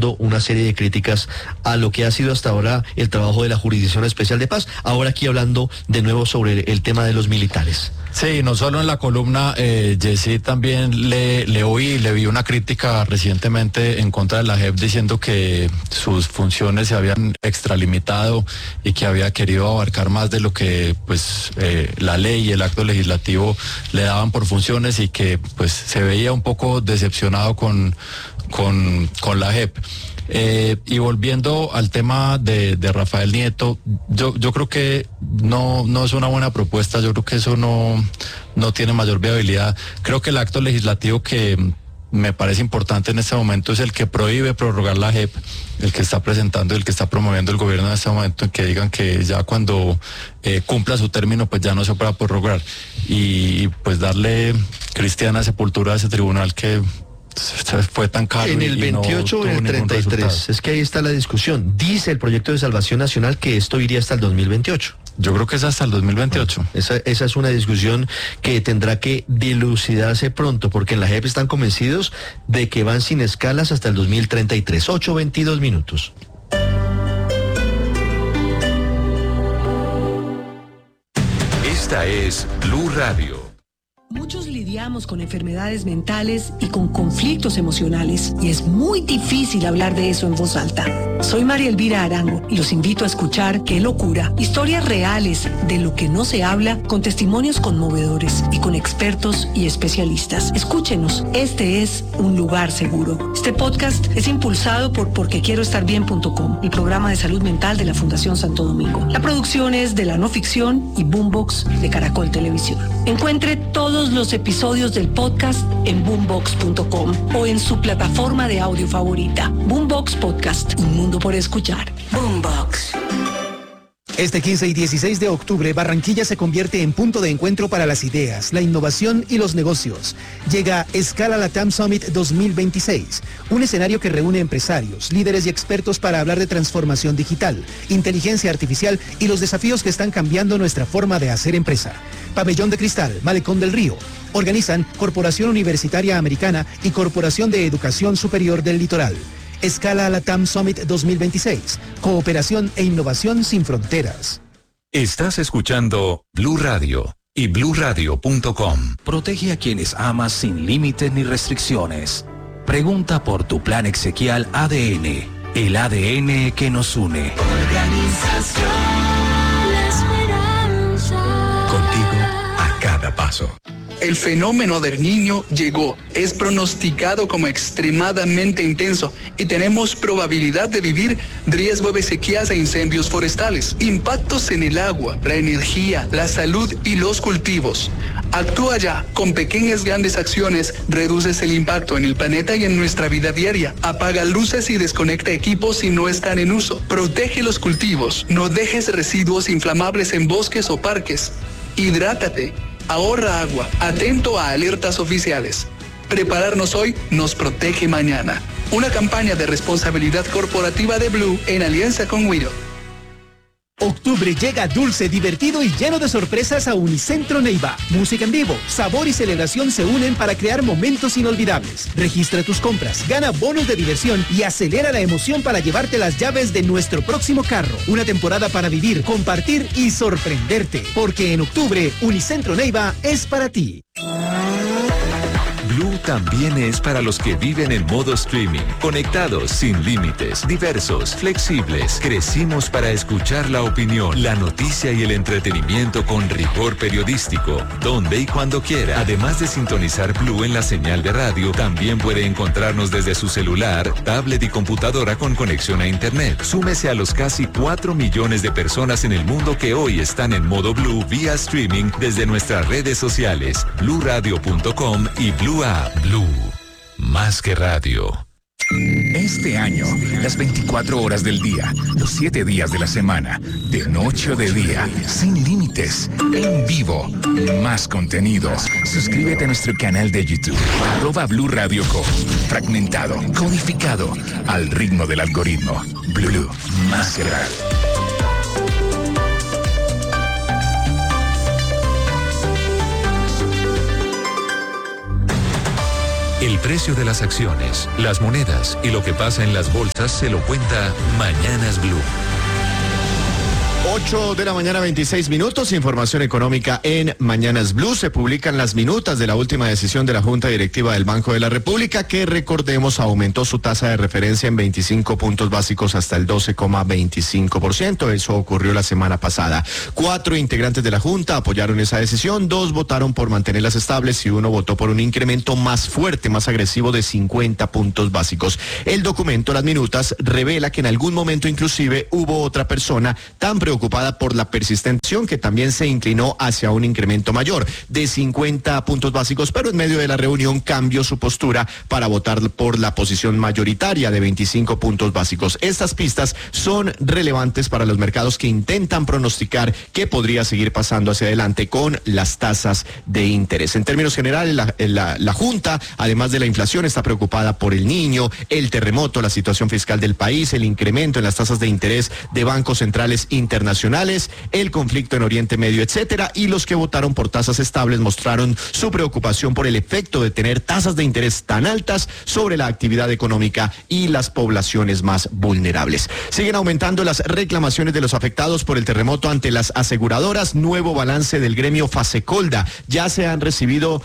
lanzando una serie de críticas a lo que ha sido hasta ahora el trabajo de la Jurisdicción Especial de Paz. Ahora aquí hablando de nuevo sobre el tema de los militares. Sí, no solo en la columna, Jessy, también le vi una crítica recientemente en contra de la JEP diciendo que sus funciones se habían extralimitado y que había querido abarcar más de lo que pues la ley y el acto legislativo le daban por funciones, y que pues se veía un poco decepcionado con la JEP. Y volviendo al tema de Rafael Nieto, yo creo que no es una buena propuesta. Yo creo que eso no tiene mayor viabilidad. Creo que el acto legislativo que me parece importante en este momento es el que prohíbe prorrogar la JEP, el que está presentando, el que está promoviendo el gobierno en este momento, en que digan que ya cuando cumpla su término pues ya no se pueda prorrogar, y pues darle cristiana sepultura a ese tribunal que fue tan caro. En el 28 o en el 33, es que ahí está la discusión. Dice el proyecto de salvación nacional que esto iría hasta el 2028. Yo creo que es hasta el 2028. Esa es una discusión que tendrá que dilucidarse pronto, porque en la JEP están convencidos de que van sin escalas hasta el 2033. 8:22 minutos. Esta es Blue Radio. Muchos lidiamos con enfermedades mentales y con conflictos emocionales, y es muy difícil hablar de eso en voz alta. Soy María Elvira Arango y los invito a escuchar Qué Locura, historias reales de lo que no se habla, con testimonios conmovedores y con expertos y especialistas. Escúchenos, este es un lugar seguro. Este podcast es impulsado por porquequieroestarbien.com, el programa de salud mental de la Fundación Santo Domingo. La producción es de La No Ficción y Boombox de Caracol Televisión. Encuentre todos los episodios del podcast en boombox.com o en su plataforma de audio favorita. Boombox Podcast, un mundo por escuchar. Boombox. Este 15 y 16 de octubre, Barranquilla se convierte en punto de encuentro para las ideas, la innovación y los negocios. Llega Escala Latam Summit 2026, un escenario que reúne empresarios, líderes y expertos para hablar de transformación digital, inteligencia artificial y los desafíos que están cambiando nuestra forma de hacer empresa. Pabellón de Cristal, Malecón del Río. Organizan Corporación Universitaria Americana y Corporación de Educación Superior del Litoral. Escala Latam Summit 2026. Cooperación e innovación sin fronteras. Estás escuchando Blue Radio y bluradio.com. Protege a quienes amas sin límites ni restricciones. Pregunta por tu plan exequial ADN, el ADN que nos une. Organización La Esperanza. Contigo a cada paso. El fenómeno del Niño llegó, es pronosticado como extremadamente intenso y tenemos probabilidad de vivir riesgo de sequías e incendios forestales, impactos en el agua, la energía, la salud y los cultivos. Actúa ya, con pequeñas grandes acciones reduces el impacto en el planeta y en nuestra vida diaria. Apaga luces y desconecta equipos si no están en uso. Protege los cultivos, no dejes residuos inflamables en bosques o parques. Hidrátate. Ahorra agua, atento a alertas oficiales. Prepararnos hoy nos protege mañana. Una campaña de responsabilidad corporativa de Blue en alianza con Wido. Octubre llega dulce, divertido y lleno de sorpresas a Unicentro Neiva. Música en vivo, sabor y celebración se unen para crear momentos inolvidables. Registra tus compras, gana bonos de diversión y acelera la emoción para llevarte las llaves de nuestro próximo carro. Una temporada para vivir, compartir y sorprenderte. Porque en octubre, Unicentro Neiva es para ti. Blue también es para los que viven en modo streaming, conectados, sin límites, diversos, flexibles. Crecimos para escuchar la opinión, la noticia y el entretenimiento con rigor periodístico, donde y cuando quiera. Además de sintonizar Blue en la señal de radio, también puede encontrarnos desde su celular, tablet y computadora con conexión a internet. Súmese a los casi 4 millones de personas en el mundo que hoy están en modo Blue vía streaming desde nuestras redes sociales, bluradio.com y Blue App. Blue, más que radio. Este año, las 24 horas del día, los 7 días de la semana, de noche o de día, sin límites, en vivo, más contenido. Suscríbete a nuestro canal de YouTube, @Blue Radio Co. Fragmentado, codificado, al ritmo del algoritmo. Blue, más que radio. El precio de las acciones, las monedas y lo que pasa en las bolsas se lo cuenta Mañanas Blue. 8 de la mañana, 26 minutos, información económica en Mañanas Blue. Se publican las minutas de la última decisión de la Junta Directiva del Banco de la República, que recordemos aumentó su tasa de referencia en 25 puntos básicos hasta el 12,25%. Eso ocurrió la semana pasada. 4 integrantes de la Junta apoyaron esa decisión, 2 votaron por mantenerlas estables y 1 votó por un incremento más fuerte, más agresivo de 50 puntos básicos. El documento, las minutas, revela que en algún momento inclusive hubo otra persona tan preocupada por la persistencia que también se inclinó hacia un incremento mayor de 50 puntos básicos, pero en medio de la reunión cambió su postura para votar por la posición mayoritaria de 25 puntos básicos. Estas pistas son relevantes para los mercados que intentan pronosticar qué podría seguir pasando hacia adelante con las tasas de interés. En términos generales, la Junta, además de la inflación, está preocupada por el Niño, el terremoto, la situación fiscal del país, el incremento en las tasas de interés de bancos centrales internacionales, el conflicto en Oriente Medio, etcétera, y los que votaron por tasas estables mostraron su preocupación por el efecto de tener tasas de interés tan altas sobre la actividad económica y las poblaciones más vulnerables. Siguen aumentando las reclamaciones de los afectados por el terremoto ante las aseguradoras. Nuevo balance del gremio Fasecolda. Ya se han recibido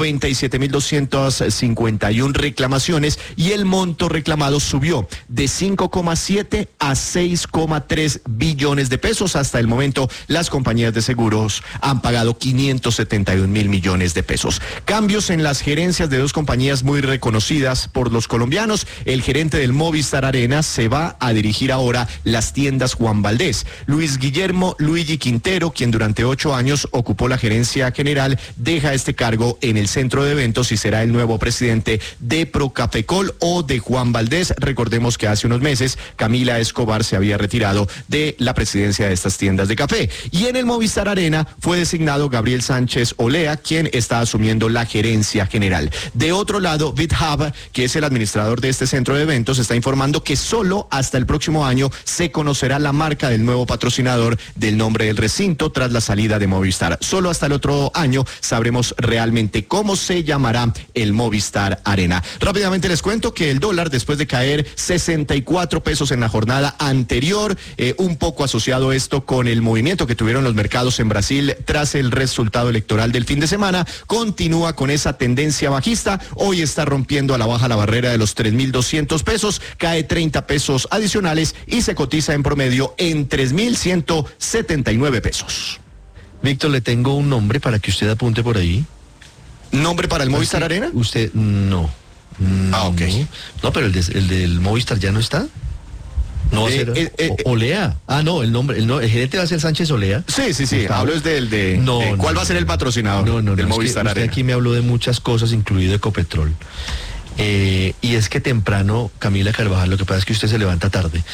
97.251 reclamaciones y el monto reclamado subió de 5,7 a 6,3 billones de pesos. Hasta el momento, las compañías de seguros han pagado 571.000 millones de pesos. Cambios en las gerencias de 2 compañías muy reconocidas por los colombianos. El gerente del Movistar Arena se va a dirigir ahora las tiendas Juan Valdés. Luis Guillermo Luigi Quintero, quien durante 8 años ocupó la gerencia general, deja este cargo en el centro de eventos y será el nuevo presidente de Procafecol o de Juan Valdés. Recordemos que hace unos meses Camila Escobar se había retirado de la presidencia de estas tiendas de café. Y en el Movistar Arena fue designado Gabriel Sánchez Olea, quien está asumiendo la gerencia general. De otro lado, VitHub, que es el administrador de este centro de eventos, está informando que solo hasta el próximo año se conocerá la marca del nuevo patrocinador del nombre del recinto tras la salida de Movistar. Solo hasta el otro año sabremos realmente cómo se llamará el Movistar Arena. Rápidamente les cuento que el dólar, después de caer 64 pesos en la jornada anterior, un poco asociado esto con el movimiento que tuvieron los mercados en Brasil tras el resultado electoral del fin de semana, continúa con esa tendencia bajista. Hoy está rompiendo a la baja la barrera de los 3.200 pesos, cae 30 pesos adicionales y se cotiza en promedio en 3.179 pesos. Víctor, le tengo un nombre para que usted apunte por ahí. ¿Nombre para el Movistar Arena? Usted, no. Ok. No, pero el del Movistar ya no está. No va a ser Olea. Ah, no, el gerente va a ser Sánchez Olea. Sí. Gustavo. Hablo es del de... ¿Cuál va a ser el patrocinador del Movistar Arena? Usted aquí me habló de muchas cosas, incluido Ecopetrol. Y es que temprano, Camila Carvajal, lo que pasa es que usted se levanta tarde.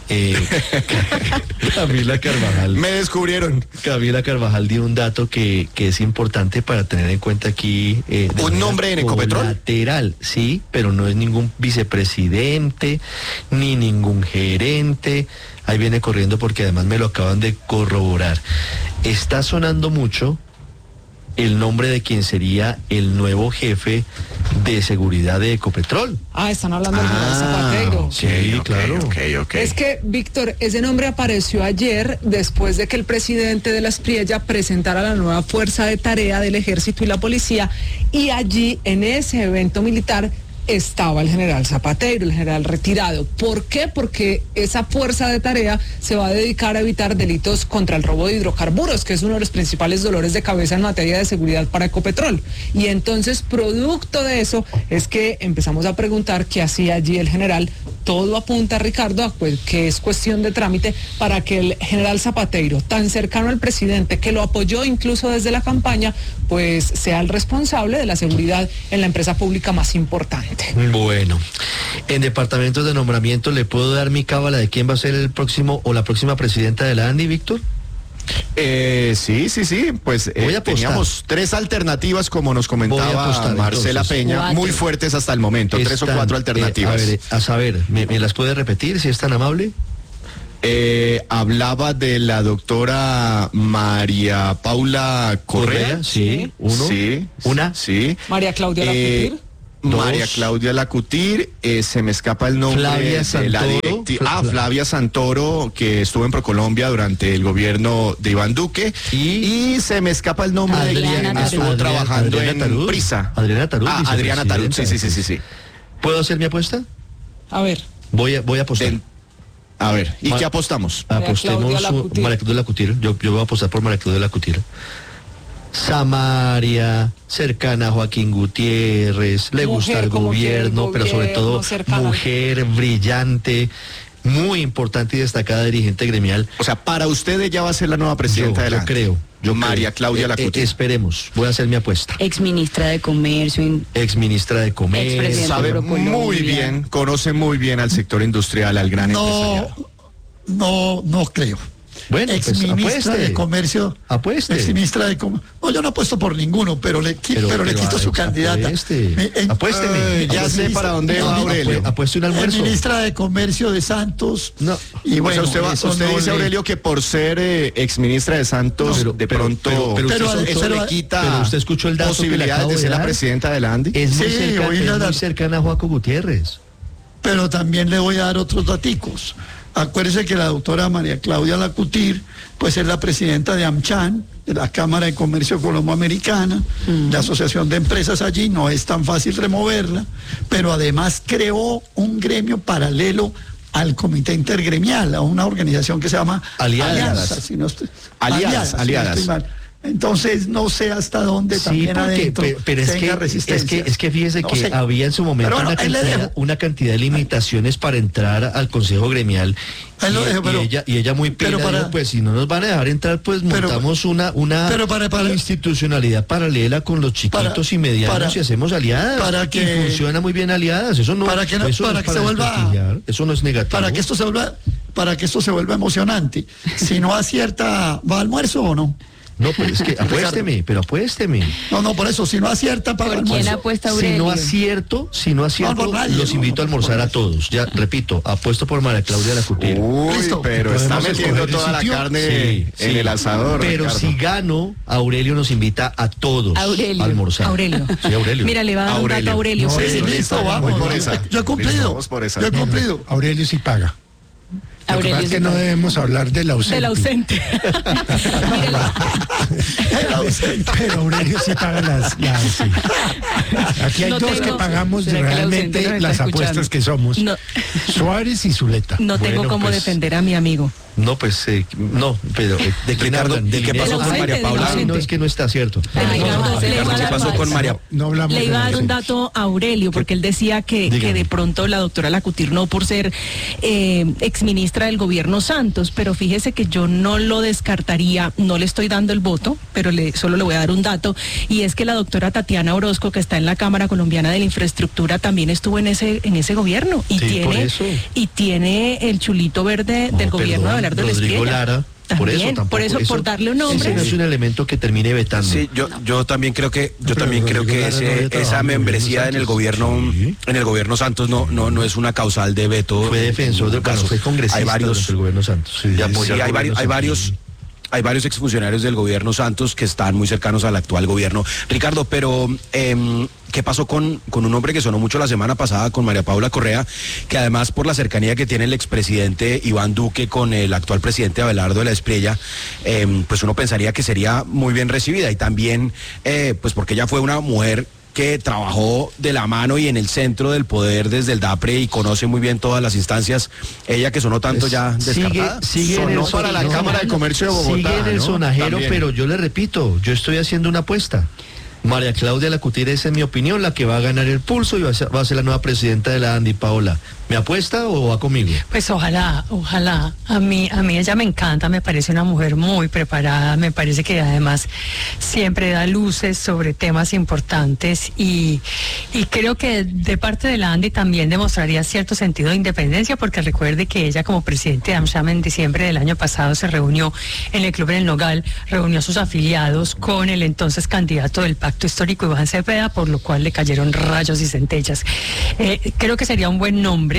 Camila Carvajal. Me descubrieron. Camila Carvajal dio un dato que es importante para tener en cuenta aquí. ¿Un nombre en Ecopetrol? Lateral, sí, pero no es ningún vicepresidente, ni ningún gerente. Ahí viene corriendo porque además me lo acaban de corroborar. Está sonando mucho el nombre de quien sería el nuevo jefe de seguridad de Ecopetrol. Están hablando del general Zapateiro. Sí, claro. Okay. Es que, Víctor, ese nombre apareció ayer después de que el presidente de la Espriella presentara la nueva fuerza de tarea del ejército y la policía, y allí, en ese evento militar, estaba el general Zapateiro, el general retirado. ¿Por qué? Porque esa fuerza de tarea se va a dedicar a evitar delitos contra el robo de hidrocarburos, que es uno de los principales dolores de cabeza en materia de seguridad para Ecopetrol. Y entonces, producto de eso, es que empezamos a preguntar qué hacía allí el general. Todo apunta, Ricardo, a que es cuestión de trámite para que el general Zapateiro, tan cercano al presidente, que lo apoyó incluso desde la campaña, pues sea el responsable de la seguridad en la empresa pública más importante. Bueno, en departamentos de nombramiento, ¿le puedo dar mi cábala de quién va a ser el próximo o la próxima presidenta de la ANDI, Víctor? Sí. Pues teníamos 3 alternativas, como nos comentaba Marcela Peña, 4. Muy fuertes hasta el momento, 3 o 4 alternativas. A saber, ¿me las puede repetir, si es tan amable? Hablaba de la doctora María Paula Correa. Sí. Una. María Claudia Lafutir. María Claudia Lacutir, se me escapa el nombre Flavia de la Santoro. directiva. Flavia Santoro, que estuvo en Procolombia durante el gobierno de Iván Duque. Y se me escapa el nombre de quien estuvo trabajando en Prisa. Adriana Tarud. Adriana Tarud, sí. ¿Puedo hacer mi apuesta? A ver. Voy a apostar. A ver, ¿y qué apostamos? Apostemos María Claudia Lacutir. Yo voy a apostar por María Claudia Lacutir. Samaria, cercana a Joaquín Gutiérrez, le gusta el gobierno, pero sobre todo mujer brillante, muy importante y destacada dirigente gremial. O sea, para usted ella va a ser la nueva presidenta de la creo. María Claudia Lacutir. Esperemos, voy a hacer mi apuesta. Exministra de Comercio. Exministra de Comercio. Sabe muy bien, conoce muy bien al sector industrial, al gran empresariado. No creo. Bueno, exministra de Comercio. Apueste. Exministra de Comercio. No, yo no apuesto por ninguno, pero le quito su candidata. Apuésteme. Ya sé para dónde va Aurelio. Apueste un almuerzo. Ministra de Comercio de Santos. No. Y bueno, usted dice, Aurelio, que por ser exministra de Santos, de pronto eso le quita. Pero usted escuchó el dato posibilidades de ser la presidenta de la ANDI. Es muy cercana a Joaco Gutiérrez. Pero también le voy a dar otros daticos. Acuérdese que la doctora María Claudia Lacutir, pues es la presidenta de AmCham, de la Cámara de Comercio Colomboamericana, la asociación de empresas allí, no es tan fácil removerla, pero además creó un gremio paralelo al comité intergremial, a una organización que se llama Alianzas. Aliadas. Entonces no sé hasta dónde también adentro pero tenga resistencia. Es que fíjese que había en su momento una cantidad de limitaciones para entrar al Consejo Gremial y ella muy pila dijo, pues si no nos van a dejar entrar, pues montamos una institucionalidad paralela con los chiquitos y medianos y hacemos aliadas y funciona muy bien aliadas. Eso no eso no es negativo. Para que esto se vuelva emocionante. Si no acierta, ¿va a almuerzo o no? No, pero es que apuésteme. No, por eso, si no acierta, para el almuerzo. ¿Quién apuesta, Aurelio? Si no acierto, los invito a almorzar a todos. Ya, repito, apuesto por María Claudia Lacutir. Listo. Pero está metiendo toda la carne en el asador, pero Ricardo. Si gano, Aurelio nos invita a todos a almorzar. Aurelio. Sí, Aurelio. Mira, le va a dar un dato a Aurelio. Listo, vamos. Yo he cumplido. Aurelio sí paga. Lo que pasa es que no debemos hablar del ausente. Del ausente. Pero Aurelio sí paga las sí. Aquí hay dos que pagamos realmente las apuestas que somos. Suárez y Zuleta. No tengo cómo defender a mi amigo. No, pues, no, pero ¿de quién hablan? ¿De qué pasó con María Paula? No, es que no está cierto. ¿Qué pasó con María? No hablamos. Le iba a dar un dato a Aurelio, porque él decía que de pronto la doctora Lacutir no por ser exministra del gobierno Santos, pero fíjese que yo no lo descartaría, no le estoy dando el voto, pero solo le voy a dar un dato, y es que la doctora Tatiana Orozco, que está en la Cámara Colombiana de la Infraestructura, también estuvo en ese gobierno, y tiene el chulito verde del gobierno de Abelardo Rodrigo Lara. Por eso, por darle un nombre. Ese no es un elemento que termine vetando. Sí, yo también creo que esa membresía en el gobierno Santos no es una causal de veto. Fue defensor del caso, fue congresista del gobierno Santos. Hay varios exfuncionarios del gobierno Santos que están muy cercanos al actual gobierno. Ricardo, pero ¿qué pasó con un hombre que sonó mucho la semana pasada, con María Paula Correa, que además por la cercanía que tiene el expresidente Iván Duque con el actual presidente Abelardo de la Espriella, pues uno pensaría que sería muy bien recibida, y también pues porque ella fue una mujer que trabajó de la mano y en el centro del poder desde el DAPRE y conoce muy bien todas las instancias, ella que sonó tanto ya descartada. Sonó para la Cámara de Comercio de Bogotá. Sigue en el sonajero, pero yo le repito, yo estoy haciendo una apuesta. María Claudia Lacutir es, en mi opinión, la que va a ganar el pulso y va a ser la nueva presidenta de la ANDI. Paola, ¿me apuesta o va conmigo? Pues ojalá. A mí ella me encanta, me parece una mujer muy preparada, me parece que además siempre da luces sobre temas importantes y creo que de parte de la ANDI también demostraría cierto sentido de independencia, porque recuerde que ella, como presidente de AmCham, en diciembre del año pasado se reunió en el Club en el Nogal, reunió a sus afiliados con el entonces candidato del Pacto Histórico, Iván Cepeda, por lo cual le cayeron rayos y centellas. Creo que sería un buen nombre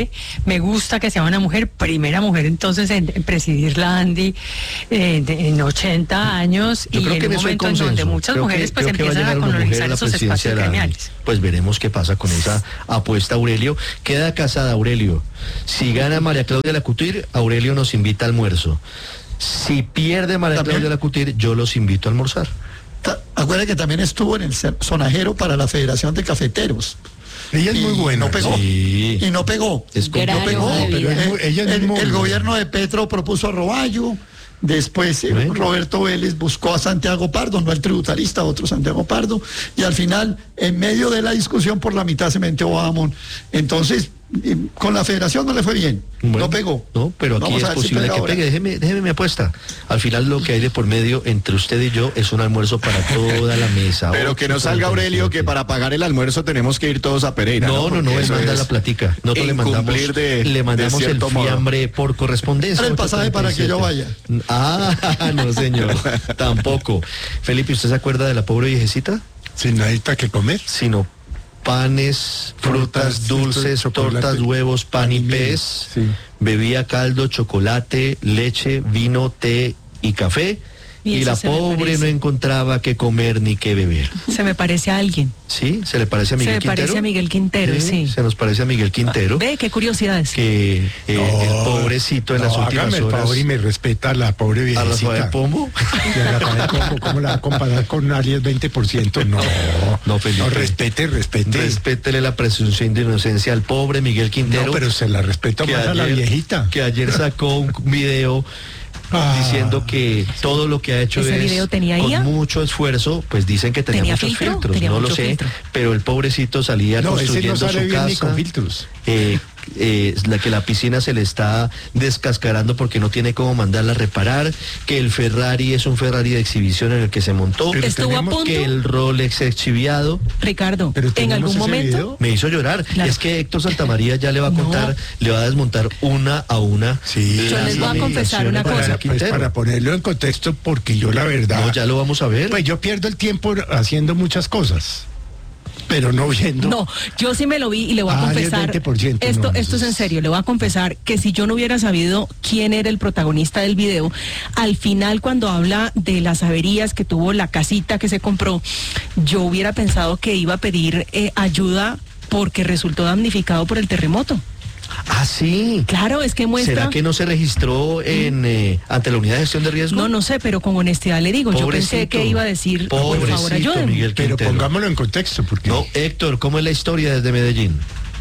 admirable. Me gusta que sea una mujer, primera mujer entonces en presidir la ANDI en 80 años. Yo creo y que en un momento en donde muchas mujeres pues empiezan a colonizar esos espacios gremiales. Pues veremos qué pasa con esa apuesta, Aurelio. Queda casada, Aurelio. Si gana María Claudia Lacutir, Aurelio nos invita a almuerzo. Si pierde María Claudia Lacutir, yo los invito a almorzar. Acuérdate que también estuvo en el sonajero para la Federación de Cafeteros. Ella es muy buena. No pegó. Sí. Y no pegó. No pegó. Ella es muy el gobierno de Petro propuso a Roballo. Después Roberto Vélez buscó a Santiago Pardo, no el tributarista, otro Santiago Pardo. Y al final, en medio de la discusión, por la mitad se metió Bajamón. Entonces, con la federación no le fue bien. Bueno, no pegó. No, pero aquí es posible que pegue. Déjeme mi apuesta. Al final lo que hay de por medio entre usted y yo es un almuerzo para toda la mesa. Pero que no salga, Aurelio, que para pagar el almuerzo tenemos que ir todos a Pereira. No, él manda la platica. Nosotros le mandamos el fiambre por correspondencia. El pasaje para que yo vaya. No, señor. Tampoco. Felipe, ¿usted se acuerda de la pobre viejecita? Sin nada que comer. Sino panes, frutas, dulces, tortas, huevos, pan y pez. Sí. Bebía caldo, chocolate, leche, vino, té y café. Y la pobre no encontraba qué comer ni qué beber. Se me parece a alguien. ¿Sí? ¿Se le parece a Miguel Quintero? Se me parece a Miguel Quintero, sí. Se nos parece a Miguel Quintero. Ve, qué curiosidades. Que el pobrecito en las últimas horas... el favor y me respeta a la pobre viejecita. ¿A la Rafael Pombo? ¿Y a la Rafael Pombo? ¿Cómo la va a comparar con Ariel 20%? No, Felipe. No, respete. Respétele la presunción de inocencia al pobre Miguel Quintero. No, pero se la respeta más a la viejita. Que ayer sacó un video... diciendo que todo lo que ha hecho es con mucho esfuerzo, pues dicen que tenía muchos filtros, no lo sé, pero el pobrecito salía construyendo su casa. Ni con filtros. La piscina se le está descascarando porque no tiene cómo mandarla a reparar, que el Ferrari es un Ferrari de exhibición en el que se montó, estuvo a punto, que el Rolex exhibiado. Ricardo, en algún momento me hizo llorar. Claro. Es que Héctor Santamaría ya le va a contar, le va a desmontar una a una. Sí, yo les voy a confesar una cosa. Para ponerlo en contexto, porque yo la verdad... No, ya lo vamos a ver. Pues yo pierdo el tiempo haciendo muchas cosas, pero no viendo. No, yo sí me lo vi y le voy a confesar. Esto es en serio, le voy a confesar que si yo no hubiera sabido quién era el protagonista del video, al final cuando habla de las averías que tuvo la casita que se compró, yo hubiera pensado que iba a pedir ayuda porque resultó damnificado por el terremoto. Ah, sí. Claro, es que muestra... ¿Será que no se registró ante la unidad de gestión de riesgo? No sé, pero con honestidad le digo, pobrecito, yo pensé que iba a decir, por favor, ayúdenme. Pero pongámoslo en contexto, porque... No, Héctor, ¿cómo es la historia desde Medellín?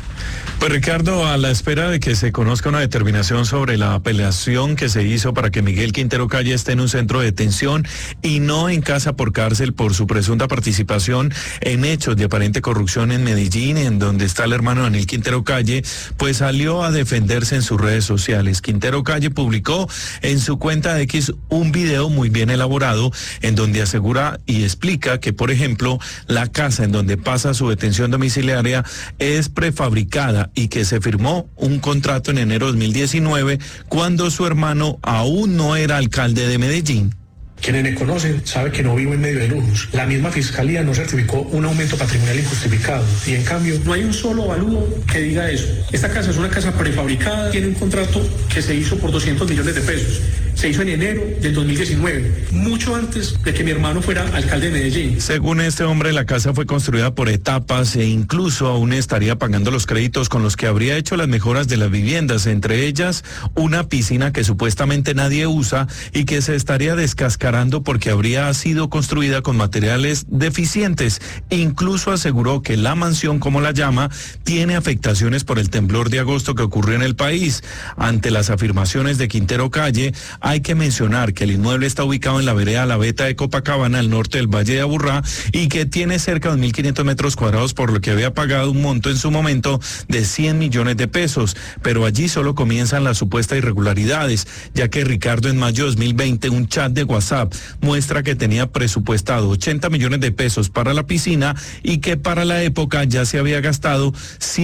Pues Ricardo, a la espera de que se conozca una determinación sobre la apelación que se hizo para que Miguel Quintero Calle esté en un centro de detención y no en casa por cárcel por su presunta participación en hechos de aparente corrupción en Medellín, en donde está el hermano Daniel Quintero Calle, pues salió a defenderse en sus redes sociales. Quintero Calle publicó en su cuenta de X un video muy bien elaborado en donde asegura y explica que, por ejemplo, la casa en donde pasa su detención domiciliaria es prefabricada y que se firmó un contrato en enero de 2019 cuando su hermano aún no era alcalde de Medellín. Quienes me conocen sabe que no vivo en medio de lujos. La misma fiscalía no certificó un aumento patrimonial injustificado y en cambio no hay un solo avalúo que diga eso. Esta casa es una casa prefabricada, tiene un contrato que se hizo por 200 millones de pesos. Se hizo en enero del 2019, mucho antes de que mi hermano fuera alcalde de Medellín. Según este hombre, la casa fue construida por etapas e incluso aún estaría pagando los créditos con los que habría hecho las mejoras de las viviendas, entre ellas una piscina que supuestamente nadie usa y que se estaría descascarando porque habría sido construida con materiales deficientes. Incluso aseguró que la mansión, como la llama, tiene afectaciones por el temblor de agosto que ocurrió en el país. Ante las afirmaciones de Quintero Calle, hay que mencionar que el inmueble está ubicado en la vereda La Veta de Copacabana, al norte del Valle de Aburrá, y que tiene cerca de 1.500 metros cuadrados, por lo que había pagado un monto en su momento de 100 millones de pesos. Pero allí solo comienzan las supuestas irregularidades, ya que Ricardo, en mayo de 2020, un chat de WhatsApp muestra que tenía presupuestado 80 millones de pesos para la piscina y que para la época ya se había gastado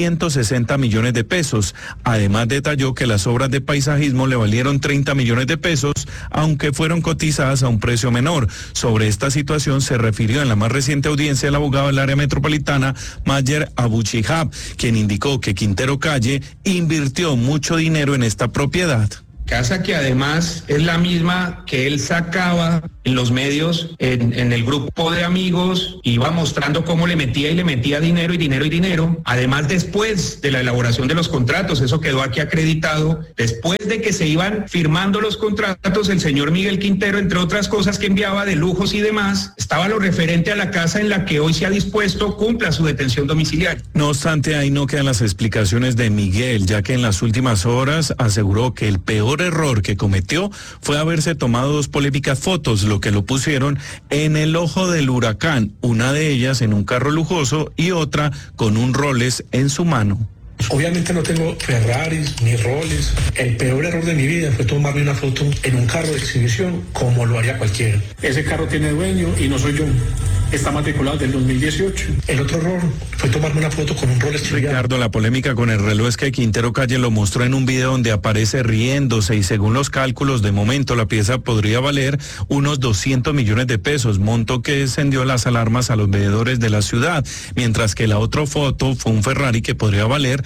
160 millones de pesos. Además, detalló que las obras de paisajismo le valieron 30 millones de pesos pesos, aunque fueron cotizadas a un precio menor. Sobre esta situación se refirió en la más reciente audiencia el abogado del área metropolitana, Mayer Abuchihab, quien indicó que Quintero Calle invirtió mucho dinero en esta propiedad. Casa que además es la misma que él sacaba en los medios, en el grupo de amigos, iba mostrando cómo le metía dinero y dinero y dinero. Además, después de la elaboración de los contratos, eso quedó aquí acreditado, después de que se iban firmando los contratos, el señor Miguel Quintero, entre otras cosas que enviaba de lujos y demás, estaba lo referente a la casa en la que hoy se ha dispuesto cumpla su detención domiciliaria. No obstante, ahí no quedan las explicaciones de Miguel, ya que en las últimas horas aseguró que el peor error que cometió fue haberse tomado 2 polémicas fotos, lo que lo pusieron en el ojo del huracán, una de ellas en un carro lujoso y otra con un Rolex en su mano. Obviamente no tengo Ferraris ni Rolex. El peor error de mi vida fue tomarme una foto en un carro de exhibición como lo haría cualquiera. Ese carro tiene dueño y no soy yo. Está matriculado del 2018. El otro error fue tomarme una foto con un Rolex. Ricardo, la polémica con el reloj es que Quintero Calle lo mostró en un video donde aparece riéndose y según los cálculos de momento la pieza podría valer unos 200 millones de pesos, monto que encendió las alarmas a los veedores de la ciudad, mientras que la otra foto fue un Ferrari que podría valer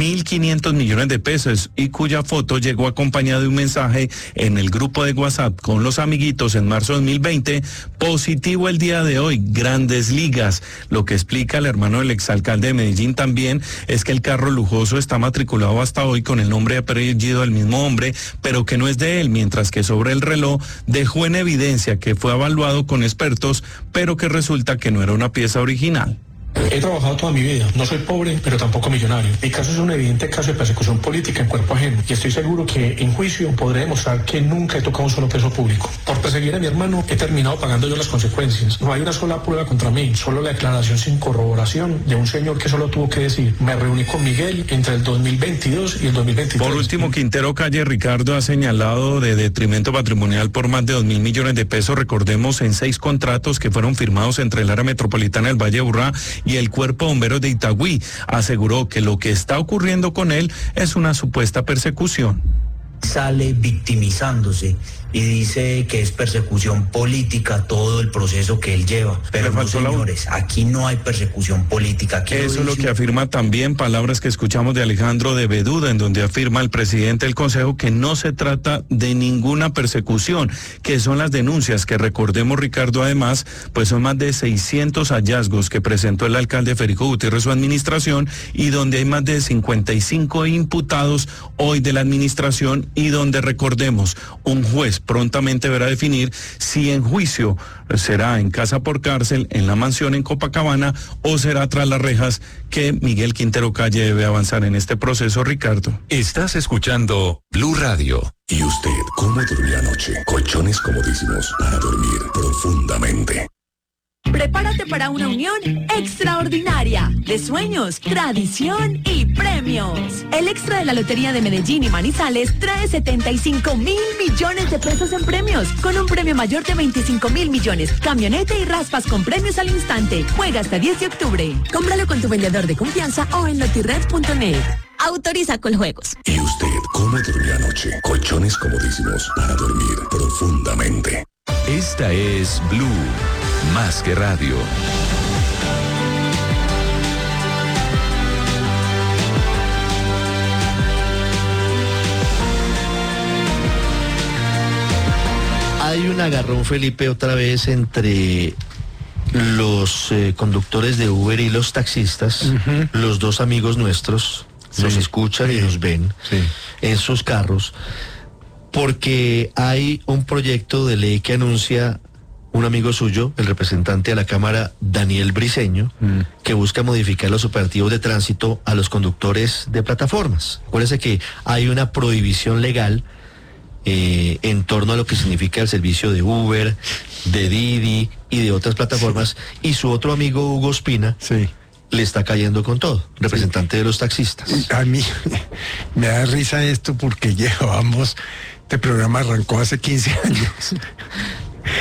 1.500 millones de pesos y cuya foto llegó acompañada de un mensaje en el grupo de WhatsApp con los amiguitos en marzo de 2020, positivo el día de hoy, Grandes Ligas. Lo que explica el hermano del exalcalde de Medellín también es que el carro lujoso está matriculado hasta hoy con el nombre y apellido del mismo hombre, pero que no es de él, mientras que sobre el reloj dejó en evidencia que fue evaluado con expertos, pero que resulta que no era una pieza original. He trabajado toda mi vida, no soy pobre, pero tampoco millonario. Mi caso es un evidente caso de persecución política en cuerpo ajeno y estoy seguro que en juicio podré demostrar que nunca he tocado un solo peso público. Por perseguir a mi hermano he terminado pagando yo las consecuencias. No hay una sola prueba contra mí, solo la declaración sin corroboración de un señor que solo tuvo que decir: me reuní con Miguel entre el 2022 y el 2023. Por último, Quintero Calle, Ricardo, ha señalado de detrimento patrimonial por más de 2.000 millones de pesos, recordemos, en 6 contratos que fueron firmados entre el área metropolitana del Valle de Aburrá y el Cuerpo de Bomberos de Itagüí. Aseguró que lo que está ocurriendo con él es una supuesta persecución. Sale victimizándose y dice que es persecución política todo el proceso que él lleva. Pero no, señores, aquí no hay persecución política. Aquí eso es lo que afirma también palabras que escuchamos de Alejandro de Beduda, en donde afirma el presidente del Consejo que no se trata de ninguna persecución, que son las denuncias que, recordemos, Ricardo, además, pues son más de 600 hallazgos que presentó el alcalde Federico Gutiérrez su administración y donde hay más de 55 imputados hoy de la administración y donde, recordemos, un juez prontamente deberá definir si en juicio será en casa por cárcel, en la mansión en Copacabana o será tras las rejas, que Miguel Quintero Calle debe avanzar en este proceso, Ricardo. Estás escuchando Blue Radio. ¿Y usted cómo durmió anoche? Colchones comodísimos para dormir profundamente. Prepárate para una unión extraordinaria de sueños, tradición y premios. El extra de la Lotería de Medellín y Manizales trae 75.000 millones de pesos en premios, con un premio mayor de 25.000 millones, camioneta y raspas con premios al instante. Juega hasta 10 de octubre. Cómpralo con tu vendedor de confianza o en lotired.net. Autoriza Coljuegos. ¿Y usted cómo durmió anoche? Colchones comodísimos para dormir profundamente. Esta es Blue, más que radio. Hay un agarrón, Felipe, otra vez entre los conductores de Uber y los taxistas, los dos amigos nuestros, nos escuchan y nos ven en sus carros, porque hay un proyecto de ley que anuncia un amigo suyo, el representante de la Cámara, Daniel Briceño, que busca modificar los operativos de tránsito a los conductores de plataformas. Acuérdense que hay una prohibición legal en torno a lo que significa el servicio de Uber, de Didi y de otras plataformas, y su otro amigo Hugo Ospina le está cayendo con todo, representante de los taxistas. A mí me da risa esto porque este programa arrancó hace 15 años.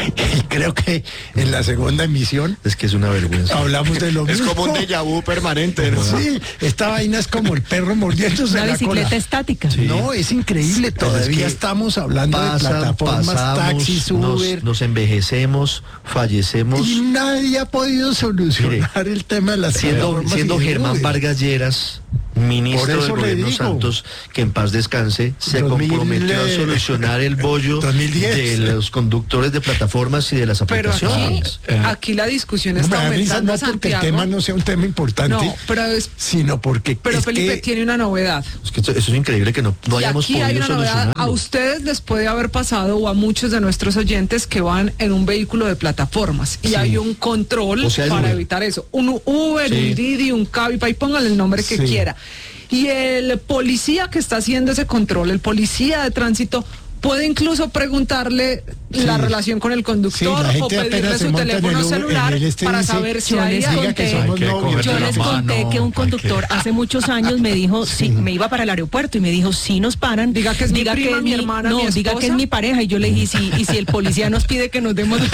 Y creo que en la segunda emisión... Es que es una vergüenza. Hablamos de lo mismo. Es como un déjà vu permanente, ¿no? Sí, esta vaina es como el perro mordiéndose una la bicicleta cola. estática. Sí. No, es increíble. Todavía estamos hablando de plataformas, taxis, Uber. Nos envejecemos, fallecemos. Y nadie ha podido solucionar el tema de las plataformas. Siendo Germán Vargas Lleras, ministro del gobierno Santos, que en paz descanse, se comprometió a solucionar el bollo 2010. De los conductores de plataformas y de las aplicaciones. Pero aquí la discusión está aumentando, no porque el tema no sea un tema importante, sino porque... Pero Felipe tiene una novedad. Es que eso es increíble que no hayamos podido solucionarlo. A ustedes les puede haber pasado, o a muchos de nuestros oyentes, que van en un vehículo de plataformas y hay un control para evitar eso. Un Uber, un Didi, un Cabify, póngale el nombre que quiera. Y el policía que está haciendo ese control, el policía de tránsito, puede incluso preguntarle la relación con el conductor o pedirle su teléfono celular para saber si hay algo. Yo les conté que un conductor hace muchos años me dijo, me iba para el aeropuerto y me dijo, si nos paran, diga que es mi prima, mi hermana, mi esposa. Diga que es mi pareja. Y yo le dije, y si el policía nos pide que nos demos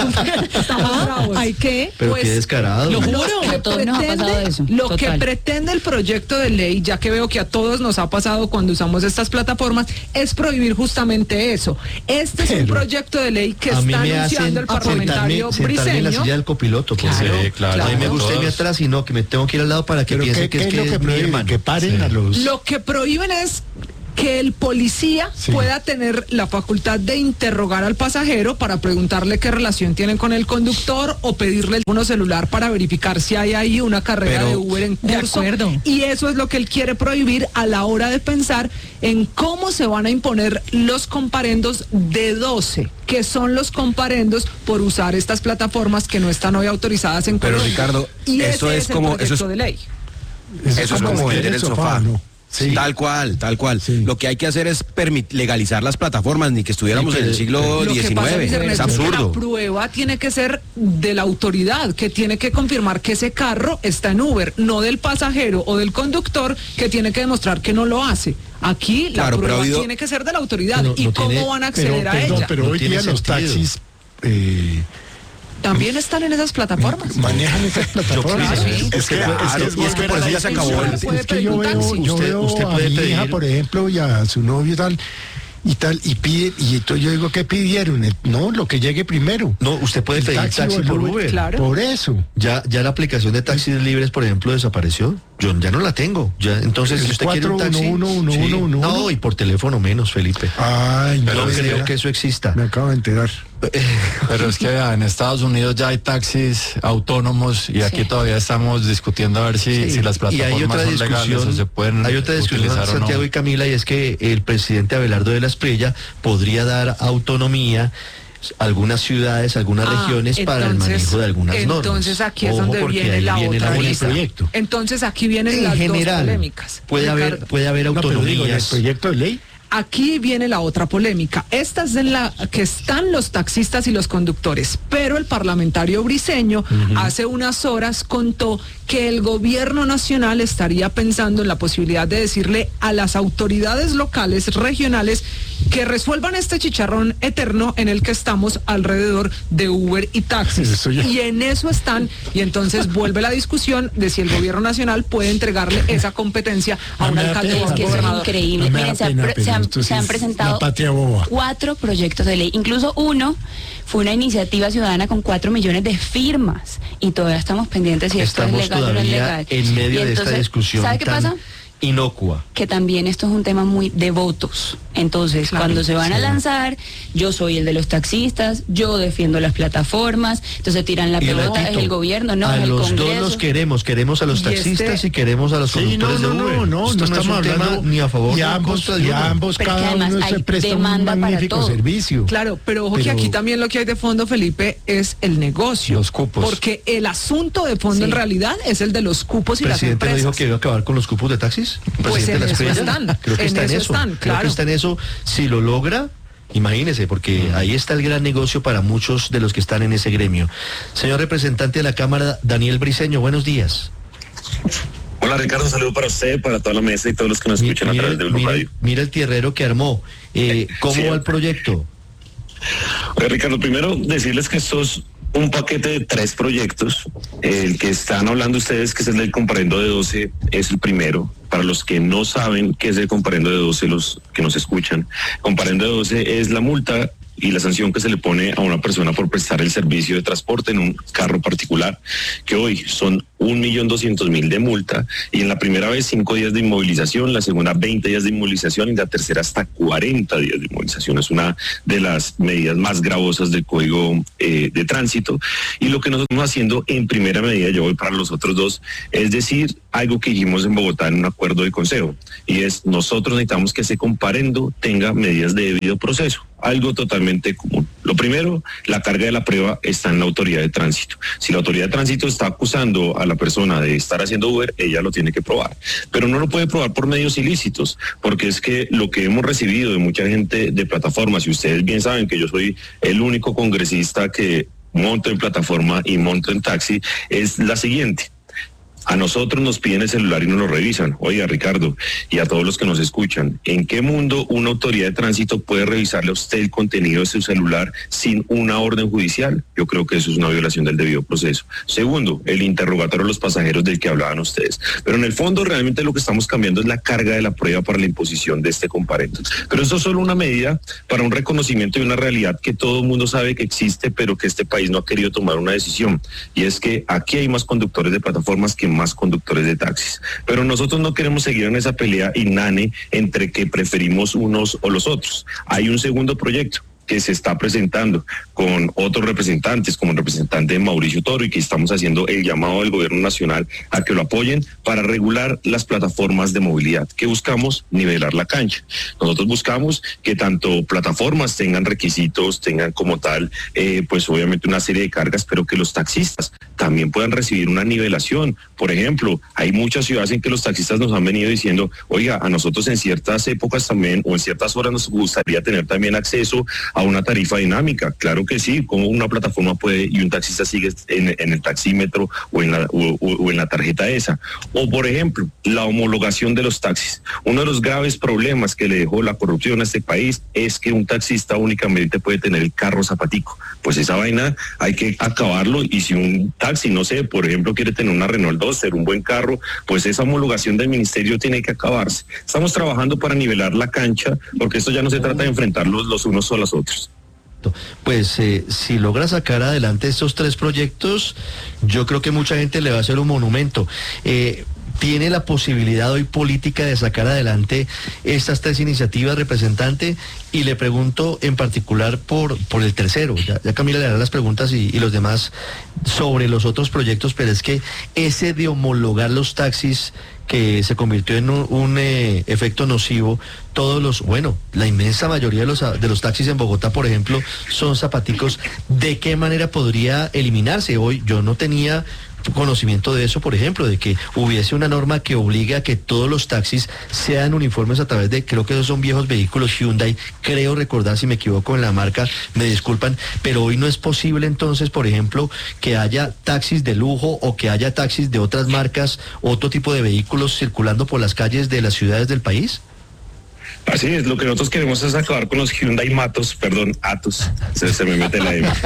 hay que, pero pues, qué descarado. Lo juro. Lo que pretende el proyecto de ley, ya que veo que a todos nos ha pasado cuando usamos estas plataformas, es prohibir justamente eso. Este es un proyecto de ley que está anunciando el parlamentario Briceño. En la silla del copiloto, claro. A mí me gusta irme atrás y no, que me tengo que ir al lado para que piense que es mi hermano. Que paren a los... Lo que prohíben es que el policía pueda tener la facultad de interrogar al pasajero para preguntarle qué relación tienen con el conductor o pedirle el teléfono celular para verificar si hay ahí una carrera de Uber en curso. Y eso es lo que él quiere prohibir a la hora de pensar en cómo se van a imponer los comparendos de 12, que son los comparendos por usar estas plataformas que no están hoy autorizadas en Colombia. Pero Ricardo, y eso es como proyecto de ley. Eso es como vender el sofá. ¿no? Sí. Tal cual. Sí. Lo que hay que hacer es legalizar las plataformas, ni que estuviéramos en el siglo XIX. Es absurdo. La prueba tiene que ser de la autoridad, que tiene que confirmar que ese carro está en Uber, no del pasajero o del conductor, que tiene que demostrar que no lo hace. Aquí la prueba tiene que ser de la autoridad. ¿Y cómo van a acceder a ella? Pero hoy día los taxis... También están en esas plataformas. Manejan esas plataformas. Es que por eso ya se acabó. Es que yo veo a mi hija, por ejemplo, y a su novio y pide, y entonces yo digo, ¿qué pidieron? No, lo que llegue primero. No, usted puede pedir taxi por Uber. Claro. Por eso. Ya la aplicación de taxis libres, por ejemplo, desapareció. Yo ya no la tengo. Entonces, si usted quiere un taxi... No, y por teléfono menos, Felipe. Ay, no creo que eso exista. Me acabo de enterar. Pero es que en Estados Unidos ya hay taxis autónomos y aquí todavía estamos discutiendo a ver si las plataformas son legales o se pueden Hay otra discusión, Santiago y Camila, y es que el presidente Abelardo de la Espriella podría dar autonomía a algunas ciudades, algunas regiones para el manejo de algunas normas. Entonces aquí es donde viene la otra lista. Entonces aquí vienen las dos polémicas. Puede haber autonomía. ¿En el proyecto de ley? Aquí viene la otra polémica. Esta es en la que están los taxistas y los conductores, pero el parlamentario Briceño hace unas horas contó que el gobierno nacional estaría pensando en la posibilidad de decirle a las autoridades locales, regionales, que resuelvan este chicharrón eterno en el que estamos alrededor de Uber y taxis. Y en eso están, y entonces vuelve la discusión de si el gobierno nacional puede entregarle esa competencia a un alcalde o a un gobernador. Es increíble. Miren, se han presentado 4 proyectos de ley, incluso uno fue una iniciativa ciudadana con 4 millones de firmas y todavía estamos pendientes si esto es legal o no es legal. En medio de esta discusión. ¿Sabe qué pasa? Inocua. Que también esto es un tema muy de votos. Entonces, cuando se van a lanzar, yo soy el de los taxistas, yo defiendo las plataformas, entonces tiran la pelota, es el gobierno, no, es el Congreso. Los dos los queremos a los taxistas y queremos a los conductores de Uber. No estamos hablando ni a favor ni a ambos, cada uno se presta un magnífico servicio. Claro, pero ojo que aquí también lo que hay de fondo, Felipe, es el negocio. Los cupos. Porque el asunto de fondo en realidad es el de los cupos y las empresas. ¿El presidente no dijo que iba a acabar con los cupos de taxis? Pues en eso están. Creo que está en eso. Creo que está en eso. Si lo logra, imagínese, porque ahí está el gran negocio para muchos de los que están en ese gremio. Señor representante de la Cámara, Daniel Briceño, buenos días. Hola Ricardo, un saludo para usted, para toda la mesa y todos los que nos escuchan a través de Blue Radio. Mira el tierrero que armó. ¿Cómo va el proyecto? Ricardo, primero decirles que esto es un paquete de 3 proyectos. El que están hablando ustedes, que es el del comparendo de 12, es el primero. Para los que no saben qué es el comparendo de 12, los que nos escuchan, comparendo de 12 es la multa y la sanción que se le pone a una persona por prestar el servicio de transporte en un carro particular, que hoy son 1.200.000 de multa, y en la primera vez 5 días de inmovilización, la segunda 20 días de inmovilización y la tercera hasta 40 días de inmovilización. Es una de las medidas más gravosas del Código de Tránsito, y lo que nosotros estamos haciendo en primera medida, yo voy para los otros 2, es decir, algo que dijimos en Bogotá en un acuerdo de consejo, y es: nosotros necesitamos que ese comparendo tenga medidas de debido proceso, algo totalmente común. Lo primero, la carga de la prueba está en la autoridad de tránsito. Si la autoridad de tránsito está acusando a la persona de estar haciendo Uber, ella lo tiene que probar, pero no lo puede probar por medios ilícitos, porque es que lo que hemos recibido de mucha gente de plataformas, y ustedes bien saben que yo soy el único congresista que monto en plataforma y monto en taxi, es la siguiente: a nosotros nos piden el celular y nos lo revisan. Oiga, Ricardo, y a todos los que nos escuchan, ¿en qué mundo una autoridad de tránsito puede revisarle a usted el contenido de su celular sin una orden judicial? Yo creo que eso es una violación del debido proceso. Segundo, el interrogatorio de los pasajeros del que hablaban ustedes. Pero en el fondo realmente lo que estamos cambiando es la carga de la prueba para la imposición de este comparendo. Pero eso es solo una medida para un reconocimiento de una realidad que todo el mundo sabe que existe, pero que este país no ha querido tomar una decisión. Y es que aquí hay más conductores de plataformas que más conductores de taxis. Pero nosotros no queremos seguir en esa pelea inane entre que preferimos unos o los otros. Hay un segundo proyecto que se está presentando con otros representantes, como el representante de Mauricio Toro, y que estamos haciendo el llamado del gobierno nacional a que lo apoyen para regular las plataformas de movilidad. ¿Qué buscamos? Nivelar la cancha. Nosotros buscamos que tanto plataformas tengan requisitos, tengan como tal, pues obviamente una serie de cargas, pero que los taxistas también puedan recibir una nivelación. Por ejemplo, hay muchas ciudades en que los taxistas nos han venido diciendo: oiga, a nosotros en ciertas épocas también, o en ciertas horas, nos gustaría tener también acceso a una tarifa dinámica. Claro que sí, como una plataforma puede y un taxista sigue en el taxímetro o en la tarjeta esa. O por ejemplo, la homologación de los taxis. Uno de los graves problemas que le dejó la corrupción a este país es que un taxista únicamente puede tener el carro zapatico. Pues esa vaina hay que acabarlo, y si un taxi, no sé, por ejemplo, quiere tener una Renault Duster, un buen carro, pues esa homologación del ministerio tiene que acabarse. Estamos trabajando para nivelar la cancha, porque esto ya no se trata de enfrentarlos los unos a los otros. Pues si logra sacar adelante estos 3 proyectos, yo creo que mucha gente le va a hacer un monumento. ¿Tiene la posibilidad hoy política de sacar adelante estas 3 iniciativas, representante? Y le pregunto en particular por el tercero. Ya Camila le hará las preguntas y los demás sobre los otros proyectos, pero es que ese de homologar los taxis, que se convirtió en un efecto nocivo, la inmensa mayoría de los taxis en Bogotá, por ejemplo, son zapaticos. ¿De qué manera podría eliminarse? Hoy yo no tenía conocimiento de eso, por ejemplo, de que hubiese una norma que obligue a que todos los taxis sean uniformes a través de, creo que esos son viejos vehículos Hyundai, creo recordar, si me equivoco en la marca, me disculpan, pero hoy no es posible entonces, por ejemplo, que haya taxis de lujo o que haya taxis de otras marcas, otro tipo de vehículos circulando por las calles de las ciudades del país. Así es, lo que nosotros queremos es acabar con los Hyundai Atos, se me mete la M.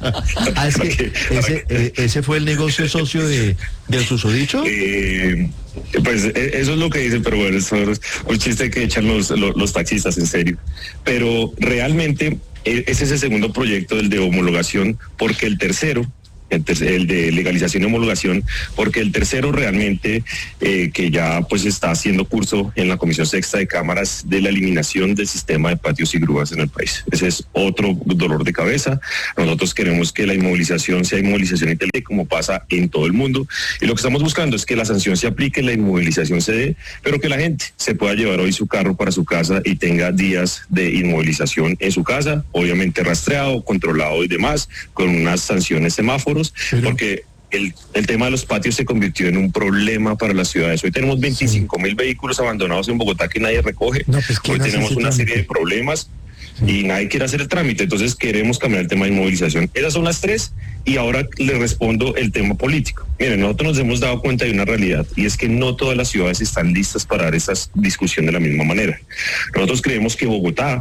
Es que ese fue el negocio socio del susodicho. Pues eso es lo que dicen, pero bueno, eso es un chiste que echan los taxistas, en serio. Pero realmente ese es el segundo proyecto, el de homologación, porque el tercero, el de legalización y homologación, porque el tercero realmente que ya pues está haciendo curso en la Comisión Sexta de Cámaras, de la eliminación del sistema de patios y grúas en el país. Ese es otro dolor de cabeza. Nosotros queremos que la inmovilización sea inmovilización inteligente, como pasa en todo el mundo, y lo que estamos buscando es que la sanción se aplique, la inmovilización se dé, pero que la gente se pueda llevar hoy su carro para su casa y tenga días de inmovilización en su casa, obviamente rastreado, controlado y demás, con unas sanciones semáforos, porque el tema de los patios se convirtió en un problema para las ciudades. Hoy tenemos 25.000 vehículos abandonados en Bogotá que nadie recoge. Hoy tenemos una serie de problemas y nadie quiere hacer el trámite. Entonces queremos cambiar el tema de inmovilización. Esas son las 3, y ahora le respondo el tema político. Miren, nosotros nos hemos dado cuenta de una realidad, y es que no todas las ciudades están listas para dar esta discusión de la misma manera. Nosotros creemos que Bogotá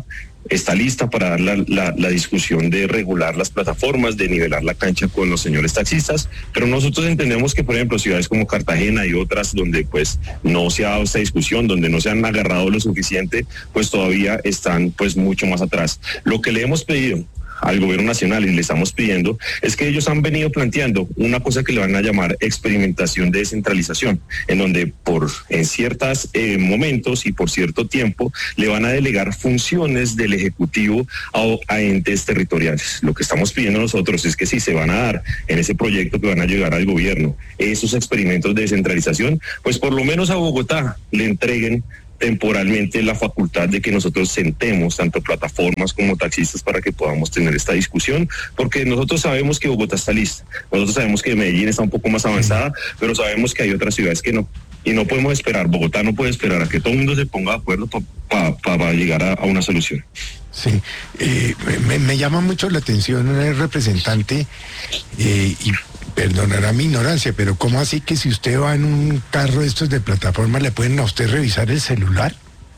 está lista para dar la discusión de regular las plataformas, de nivelar la cancha con los señores taxistas, pero nosotros entendemos que, por ejemplo, ciudades como Cartagena y otras donde pues no se ha dado esta discusión, donde no se han agarrado lo suficiente, pues todavía están pues mucho más atrás. Lo que le hemos pedido al gobierno nacional y le estamos pidiendo es que ellos han venido planteando una cosa que le van a llamar experimentación de descentralización, en donde en ciertos momentos y por cierto tiempo le van a delegar funciones del Ejecutivo a entes territoriales. Lo que estamos pidiendo nosotros es que si se van a dar en ese proyecto que van a llegar al gobierno esos experimentos de descentralización, pues por lo menos a Bogotá le entreguen temporalmente la facultad de que nosotros sentemos tanto plataformas como taxistas para que podamos tener esta discusión, porque nosotros sabemos que Bogotá está lista, nosotros sabemos que Medellín está un poco más avanzada, pero sabemos que hay otras ciudades que no, y no podemos esperar, Bogotá no puede esperar a que todo el mundo se ponga de acuerdo para llegar a una solución. Sí, me llama mucho la atención el representante, y perdonará mi ignorancia, pero ¿cómo así que si usted va en un carro de estos de plataforma le pueden a usted revisar el celular?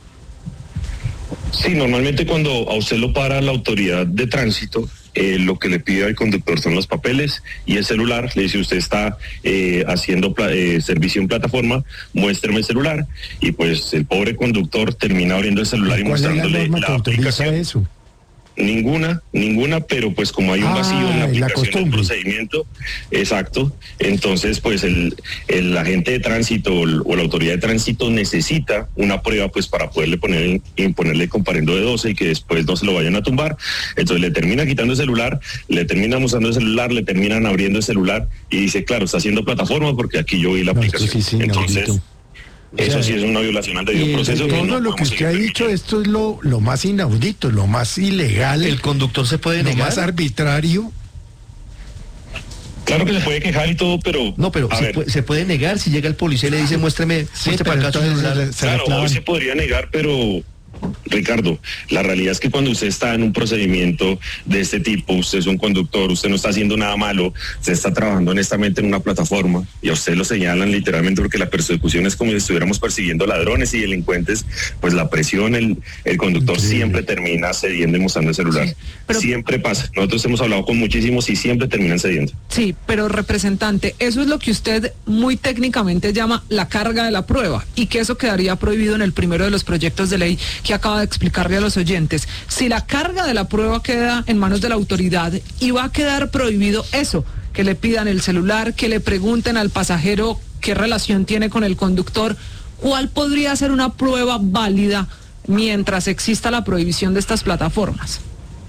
Sí, normalmente cuando a usted lo para la autoridad de tránsito, lo que le pide al conductor son los papeles y el celular. Le dice, usted está haciendo servicio en plataforma, muéstrame el celular, y pues el pobre conductor termina abriendo el celular y mostrándole la aplicación. Eso? Ninguna, pero pues como hay un vacío en la aplicación del procedimiento, exacto, entonces pues el agente de tránsito o la autoridad de tránsito necesita una prueba pues para poderle imponerle comparendo de 12 y que después no se lo vayan a tumbar. Entonces le termina quitando el celular, le termina mostrando el celular, le terminan abriendo el celular y dice, claro, está haciendo plataforma porque aquí yo vi la aplicación. Sí, entonces... Eso sí es una violación al debido proceso. Todo lo que usted ha dicho, esto es lo más inaudito, lo más ilegal. ¿El conductor se puede negar? Lo más arbitrario. Claro que se puede quejar y todo, pero... No, pero se puede negar si llega el policía y le dice, muestre para acá. Claro, hoy se podría negar, pero... Ricardo, la realidad es que cuando usted está en un procedimiento de este tipo, usted es un conductor, usted no está haciendo nada malo, usted está trabajando honestamente en una plataforma y a usted lo señalan literalmente porque la persecución es como si estuviéramos persiguiendo ladrones y delincuentes, pues la presión, el conductor siempre termina cediendo y mostrando el celular. Sí, pero siempre pasa. Nosotros hemos hablado con muchísimos y siempre terminan cediendo. Sí, pero representante, eso es lo que usted muy técnicamente llama la carga de la prueba y que eso quedaría prohibido en el primero de los proyectos de ley que acaba de explicarle a los oyentes. Si la carga de la prueba queda en manos de la autoridad y va a quedar prohibido eso, que le pidan el celular, que le pregunten al pasajero qué relación tiene con el conductor, ¿cuál podría ser una prueba válida mientras exista la prohibición de estas plataformas?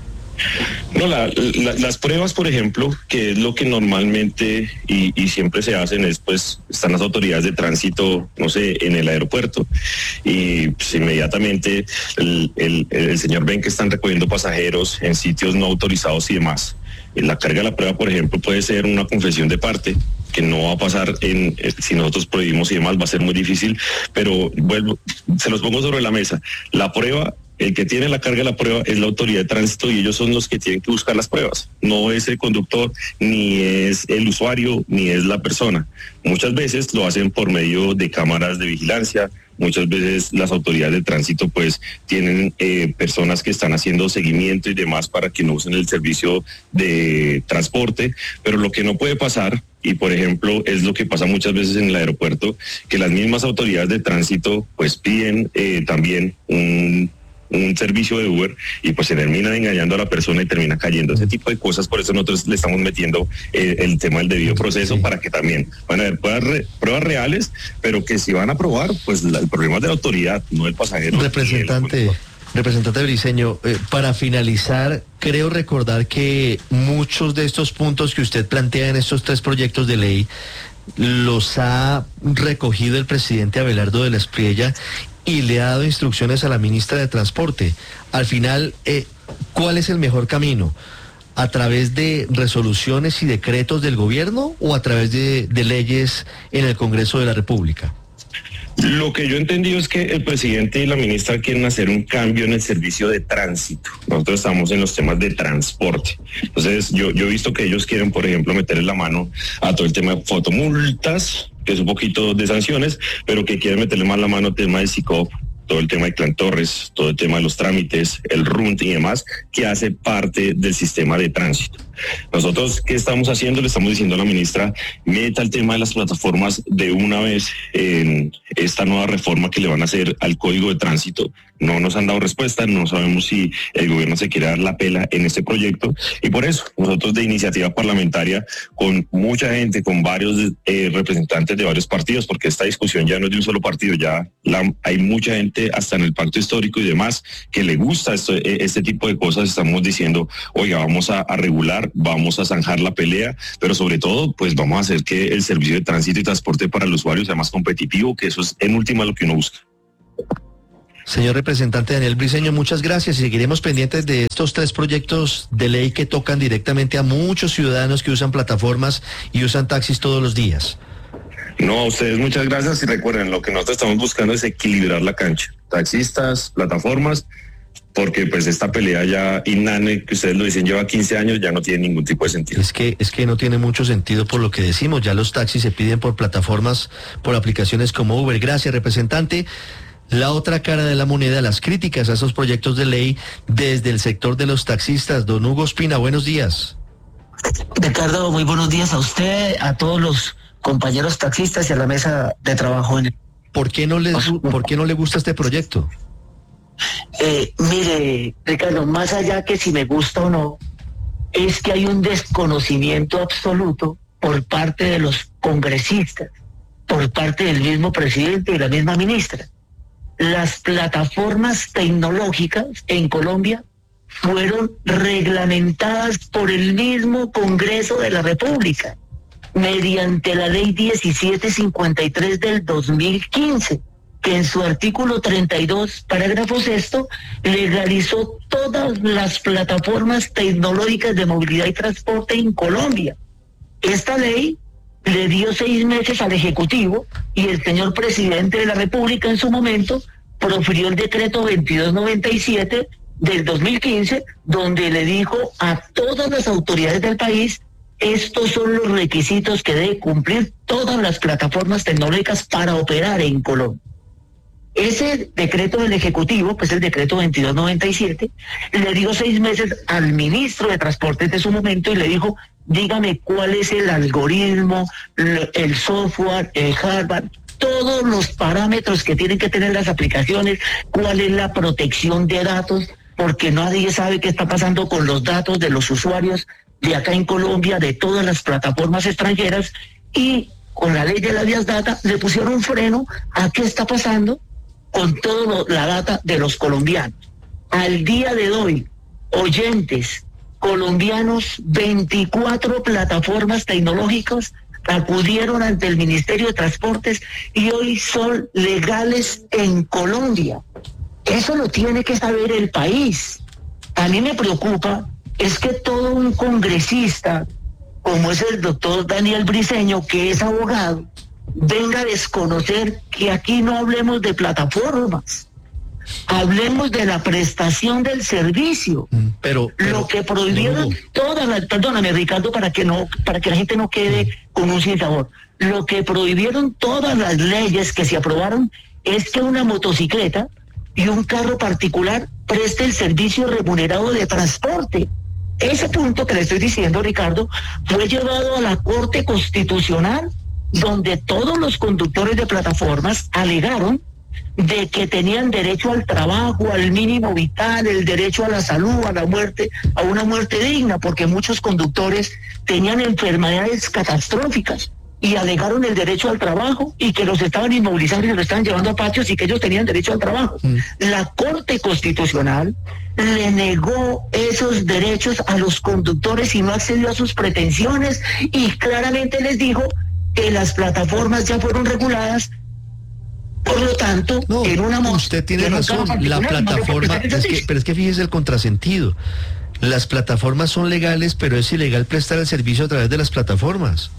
No, las pruebas, por ejemplo, que es lo que normalmente y siempre se hacen, es pues están las autoridades de tránsito, no sé, en el aeropuerto y pues, inmediatamente el señor ven que están recogiendo pasajeros en sitios no autorizados y demás. La carga de la prueba, por ejemplo, puede ser una confesión de parte, que no va a pasar si nosotros prohibimos y demás, va a ser muy difícil, pero se los pongo sobre la mesa. La prueba, el que tiene la carga de la prueba es la autoridad de tránsito y ellos son los que tienen que buscar las pruebas. No es el conductor, ni es el usuario, ni es la persona. Muchas veces lo hacen por medio de cámaras de vigilancia. Muchas veces las autoridades de tránsito pues tienen personas que están haciendo seguimiento y demás para que no usen el servicio de transporte, pero lo que no puede pasar, y por ejemplo es lo que pasa muchas veces en el aeropuerto, que las mismas autoridades de tránsito pues piden también un servicio de Uber y pues se termina engañando a la persona y termina cayendo. Ese tipo de cosas, por eso nosotros le estamos metiendo el tema del debido proceso para que también van a haber pruebas reales, pero que si van a probar, pues el problema es de la autoridad, no del pasajero. Representante Briceño, para finalizar, creo recordar que muchos de estos puntos que usted plantea en estos 3 proyectos de ley los ha recogido el presidente Abelardo de la Espriella y le ha dado instrucciones a la ministra de Transporte. Al final, ¿cuál es el mejor camino? ¿A través de resoluciones y decretos del gobierno o a través de leyes en el Congreso de la República? Lo que yo he entendido es que el presidente y la ministra quieren hacer un cambio en el servicio de tránsito. Nosotros estamos en los temas de transporte. Entonces, yo he visto que ellos quieren, por ejemplo, meterle la mano a todo el tema de fotomultas, que es un poquito de sanciones, pero que quieren meterle más la mano al tema del SICOP todo el tema de Clan Torres, todo el tema de los trámites, el RUNT y demás, que hace parte del sistema de tránsito. Nosotros, ¿qué estamos haciendo? Le estamos diciendo a la ministra, meta el tema de las plataformas de una vez en esta nueva reforma que le van a hacer al Código de Tránsito. No nos han dado respuesta, no sabemos si el gobierno se quiere dar la pela en este proyecto, y por eso nosotros de iniciativa parlamentaria, con mucha gente, con varios representantes de varios partidos, porque esta discusión ya no es de un solo partido, ya hay mucha gente hasta en el pacto histórico y demás que le gusta este tipo de cosas. Estamos diciendo, oiga, vamos a regular, vamos a zanjar la pelea, pero sobre todo pues vamos a hacer que el servicio de tránsito y transporte para el usuario sea más competitivo, que eso es en última lo que uno busca. Señor representante Daniel Briceño, muchas gracias y seguiremos pendientes de estos 3 proyectos de ley que tocan directamente a muchos ciudadanos que usan plataformas y usan taxis todos los días. No, a ustedes muchas gracias, y recuerden, lo que nosotros estamos buscando es equilibrar la cancha, taxistas, plataformas, porque pues esta pelea ya inane, que ustedes lo dicen, lleva 15 años, ya no tiene ningún tipo de sentido. Es que no tiene mucho sentido por lo que decimos, ya los taxis se piden por plataformas, por aplicaciones como Uber. Gracias, representante. La otra cara de la moneda, las críticas a esos proyectos de ley desde el sector de los taxistas. Don Hugo Ospina, buenos días. Ricardo, muy buenos días a usted, a todos los compañeros taxistas y a la mesa de trabajo. ¿Por qué no le gusta este proyecto? Mire, Ricardo, más allá que si me gusta o no, es que hay un desconocimiento absoluto por parte de los congresistas, por parte del mismo presidente y la misma ministra. Las plataformas tecnológicas en Colombia fueron reglamentadas por el mismo Congreso de la República mediante la ley 1753 del 2015, que en su artículo 32, parágrafo 6, legalizó todas las plataformas tecnológicas de movilidad y transporte en Colombia. Esta ley le dio 6 meses al Ejecutivo y el señor presidente de la República en su momento profirió el decreto 2297 del 2015, donde le dijo a todas las autoridades del país: estos son los requisitos que deben cumplir todas las plataformas tecnológicas para operar en Colombia. Ese decreto del Ejecutivo, pues el decreto 2297, le dio 6 meses al ministro de Transportes de su momento y le dijo: dígame cuál es el algoritmo, el software, el hardware, todos los parámetros que tienen que tener las aplicaciones, cuál es la protección de datos, porque nadie sabe qué está pasando con los datos de los usuarios de acá en Colombia, de todas las plataformas extranjeras, y con la ley de la Vías Data le pusieron un freno a qué está pasando con toda la data de los colombianos. Al día de hoy, oyentes colombianos, 24 plataformas tecnológicas acudieron ante el Ministerio de Transportes y hoy son legales en Colombia. Eso lo tiene que saber el país. A mí me preocupa es que todo un congresista, como es el doctor Daniel Briceño, que es abogado, venga a desconocer que aquí no hablemos de plataformas, hablemos de la prestación del servicio. Pero lo que prohibieron todas las, perdóname Ricardo, para que la gente no quede con un sinsabor, lo que prohibieron todas las leyes que se aprobaron es que una motocicleta y un carro particular preste el servicio remunerado de transporte. Ese punto que le estoy diciendo, Ricardo, fue llevado a la Corte Constitucional, donde todos los conductores de plataformas alegaron de que tenían derecho al trabajo, al mínimo vital, el derecho a la salud, a la muerte, a una muerte digna, porque muchos conductores tenían enfermedades catastróficas y alegaron el derecho al trabajo y que los estaban inmovilizando y los estaban llevando a patios y que ellos tenían derecho al trabajo. La Corte Constitucional le negó esos derechos a los conductores y no accedió a sus pretensiones y claramente les dijo que las plataformas ya fueron reguladas. Por lo tanto, en una usted tiene razón, la plataforma, pero es que fíjese el contrasentido. Las plataformas son legales, pero es ilegal prestar el servicio a través de las plataformas.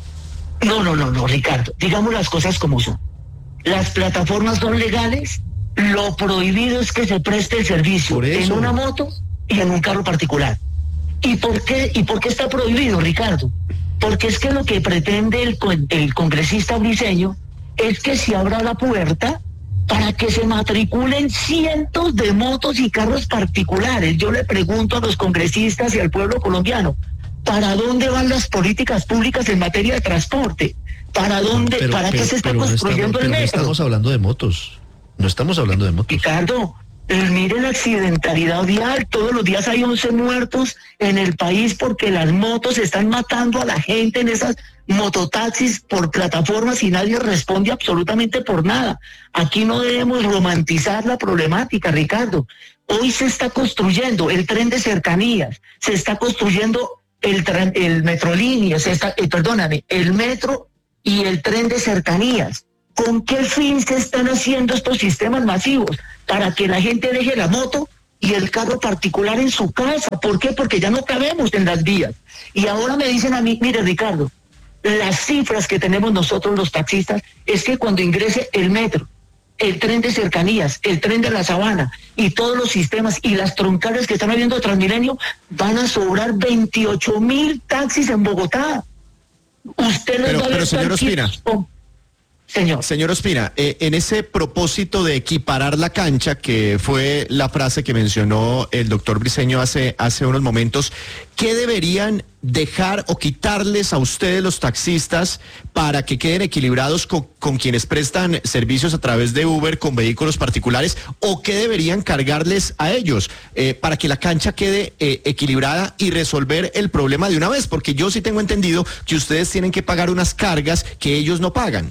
No, Ricardo, digamos las cosas como son. Las plataformas son legales, lo prohibido es que se preste el servicio en una moto y en un carro particular. ¿Y por qué está prohibido, Ricardo? Porque es que lo que pretende el congresista Briceño es que se abra la puerta para que se matriculen cientos de motos y carros particulares. Yo le pregunto a los congresistas y al pueblo colombiano, ¿para dónde van las políticas públicas en materia de transporte? ¿Para dónde, para qué se está construyendo el metro? No estamos hablando de motos. No estamos hablando de motos. Ricardo, mire la accidentalidad vial. Todos los días hay 11 muertos en el país porque las motos están matando a la gente en esas mototaxis por plataformas y nadie responde absolutamente por nada. Aquí no debemos romantizar la problemática, Ricardo. Hoy se está construyendo el tren de cercanías, se está construyendo el Metrolínea, el metro y el tren de cercanías. ¿Con qué fin se están haciendo estos sistemas masivos? Para que la gente deje la moto y el carro particular en su casa. ¿Por qué? Porque ya no cabemos en las vías. Y ahora me dicen a mí, mire Ricardo, las cifras que tenemos nosotros los taxistas es que cuando ingrese el metro, el tren de cercanías, el tren de la Sabana y todos los sistemas y las troncales que están habiendo de Transmilenio, van a sobrar 28,000 taxis en Bogotá. Usted les va a ver, señor Ospina. Señor Ospina, en ese propósito de equiparar la cancha, que fue la frase que mencionó el doctor Briceño hace unos momentos, ¿qué deberían dejar o quitarles a ustedes los taxistas para que queden equilibrados con quienes prestan servicios a través de Uber con vehículos particulares? ¿O qué deberían cargarles a ellos para que la cancha quede equilibrada y resolver el problema de una vez? Porque yo sí tengo entendido que ustedes tienen que pagar unas cargas que ellos no pagan.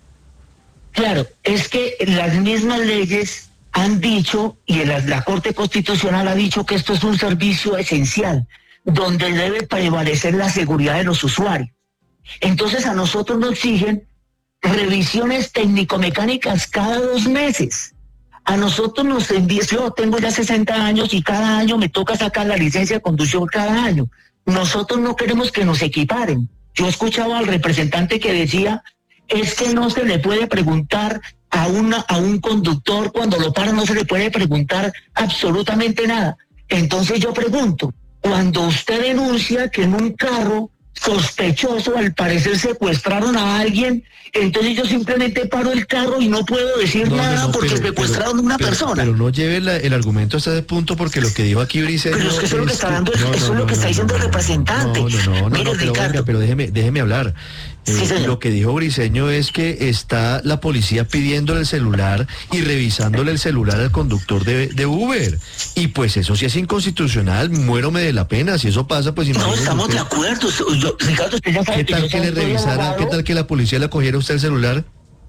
Claro, es que las mismas leyes han dicho, y la Corte Constitucional ha dicho que esto es un servicio esencial, donde debe prevalecer la seguridad de los usuarios. Entonces a nosotros nos exigen revisiones técnico-mecánicas cada 2 meses. A nosotros nos envían, yo tengo ya 60 años y cada año me toca sacar la licencia de conducción cada año. Nosotros no queremos que nos equiparen. Yo escuchaba al representante que decía, es que no se le puede preguntar a un conductor cuando lo para, no se le puede preguntar absolutamente nada. Entonces yo pregunto, cuando usted denuncia que en un carro sospechoso al parecer secuestraron a alguien, entonces yo simplemente paro el carro y no puedo decir nada porque secuestraron a una persona. Pero no lleve el argumento hasta ese punto, porque lo que dijo aquí Briceño... Pero es que eso es lo que está dando, eso es lo que está diciendo el representante. Mire, Ricardo, pero déjeme hablar. Lo que dijo Briceño es que está la policía pidiéndole el celular y revisándole el celular al conductor de Uber. Y pues eso sí es inconstitucional, muérome de la pena. Si eso pasa, pues imagínese. No, estamos de acuerdo. Ricardo, usted ya sabe ¿Qué tal que le revisaran? ¿Qué tal que la policía le cogiera a usted el celular?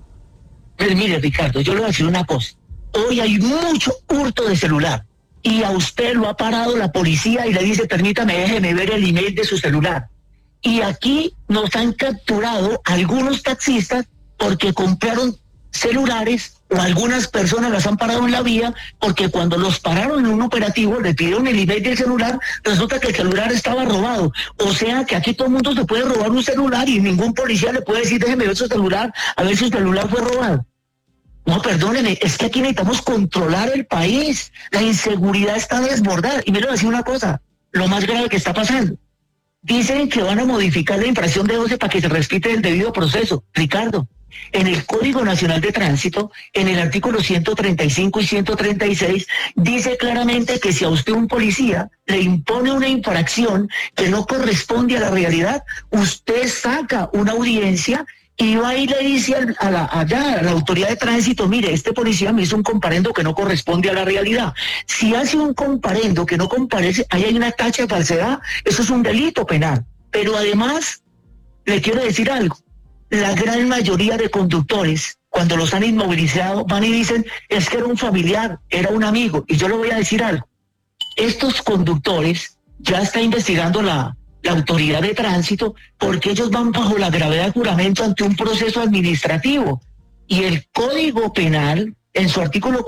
Pues mire, Ricardo, yo le voy a decir una cosa. Hoy hay mucho hurto de celular. Y a usted lo ha parado la policía y le dice, permítame, déjeme ver el email de su celular. Y aquí nos han capturado algunos taxistas porque compraron celulares, o algunas personas las han parado en la vía porque cuando los pararon en un operativo le pidieron el email del celular, resulta que el celular estaba robado. O sea que aquí todo el mundo se puede robar un celular y ningún policía le puede decir, déjeme ver su celular, a ver si su celular fue robado. No, perdónenme, es que aquí necesitamos controlar el país. La inseguridad está desbordada. Y me voy a decir una cosa, lo más grave que está pasando. Dicen que van a modificar la infracción de 12 para que se respete el debido proceso. Ricardo, en el Código Nacional de Tránsito, en el artículo 135 y 136, dice claramente que si a usted un policía le impone una infracción que no corresponde a la realidad, usted saca una audiencia y va y le dice a la autoridad de tránsito, mire, este policía me hizo un comparendo que no corresponde a la realidad. Si hace un comparendo que no comparece, ahí hay una tacha de falsedad, eso es un delito penal. Pero además, le quiero decir algo, la gran mayoría de conductores, cuando los han inmovilizado, van y dicen, es que era un familiar, era un amigo. Y yo le voy a decir algo, estos conductores ya está investigando la autoridad de tránsito, porque ellos van bajo la gravedad de juramento ante un proceso administrativo. Y el Código Penal, en su artículo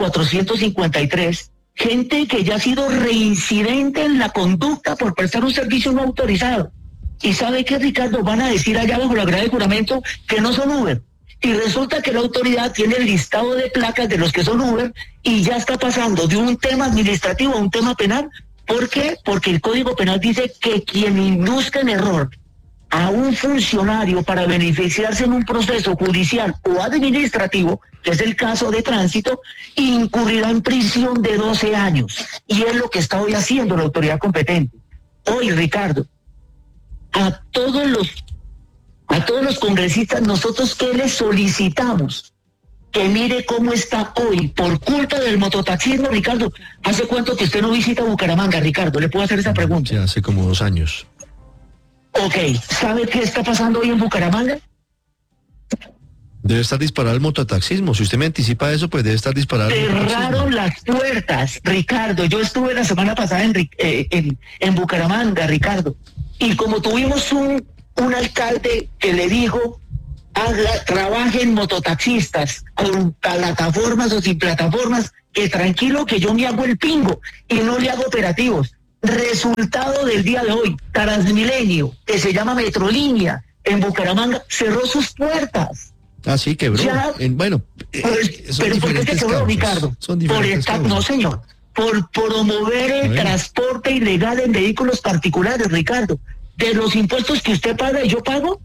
453, gente que ya ha sido reincidente en la conducta por prestar un servicio no autorizado. Y sabe que, Ricardo, van a decir allá bajo la gravedad de juramento que no son Uber. Y resulta que la autoridad tiene el listado de placas de los que son Uber y ya está pasando de un tema administrativo a un tema penal. ¿Por qué? Porque el Código Penal dice que quien induzca en error a un funcionario para beneficiarse en un proceso judicial o administrativo, que es el caso de tránsito, incurrirá en prisión de 12 años. Y es lo que está hoy haciendo la autoridad competente. Hoy, Ricardo, a todos los congresistas, nosotros ¿qué les solicitamos? Que mire cómo está hoy, por culpa del mototaxismo, Ricardo. ¿Hace cuánto que usted no visita Bucaramanga, Ricardo? ¿Le puedo hacer esa pregunta? Sí, hace como 2 años. Ok, ¿sabe qué está pasando hoy en Bucaramanga? Debe estar disparado el mototaxismo. Si usted me anticipa eso, pues debe estar disparado el mototaxismo. Cerraron las puertas, Ricardo. Yo estuve la semana pasada en Bucaramanga, Ricardo. Y como tuvimos un alcalde que le dijo, trabajen mototaxistas con plataformas o sin plataformas, que tranquilo que yo me hago el pingo y no le hago operativos. Resultado del día de hoy, Transmilenio, que se llama Metrolínea, en Bucaramanga, cerró sus puertas. Ah, sí, quebró. Bueno, pero ¿por qué se quebró, Ricardo? No, señor. Por promover el transporte ilegal en vehículos particulares, Ricardo. De los impuestos que usted paga y yo pago,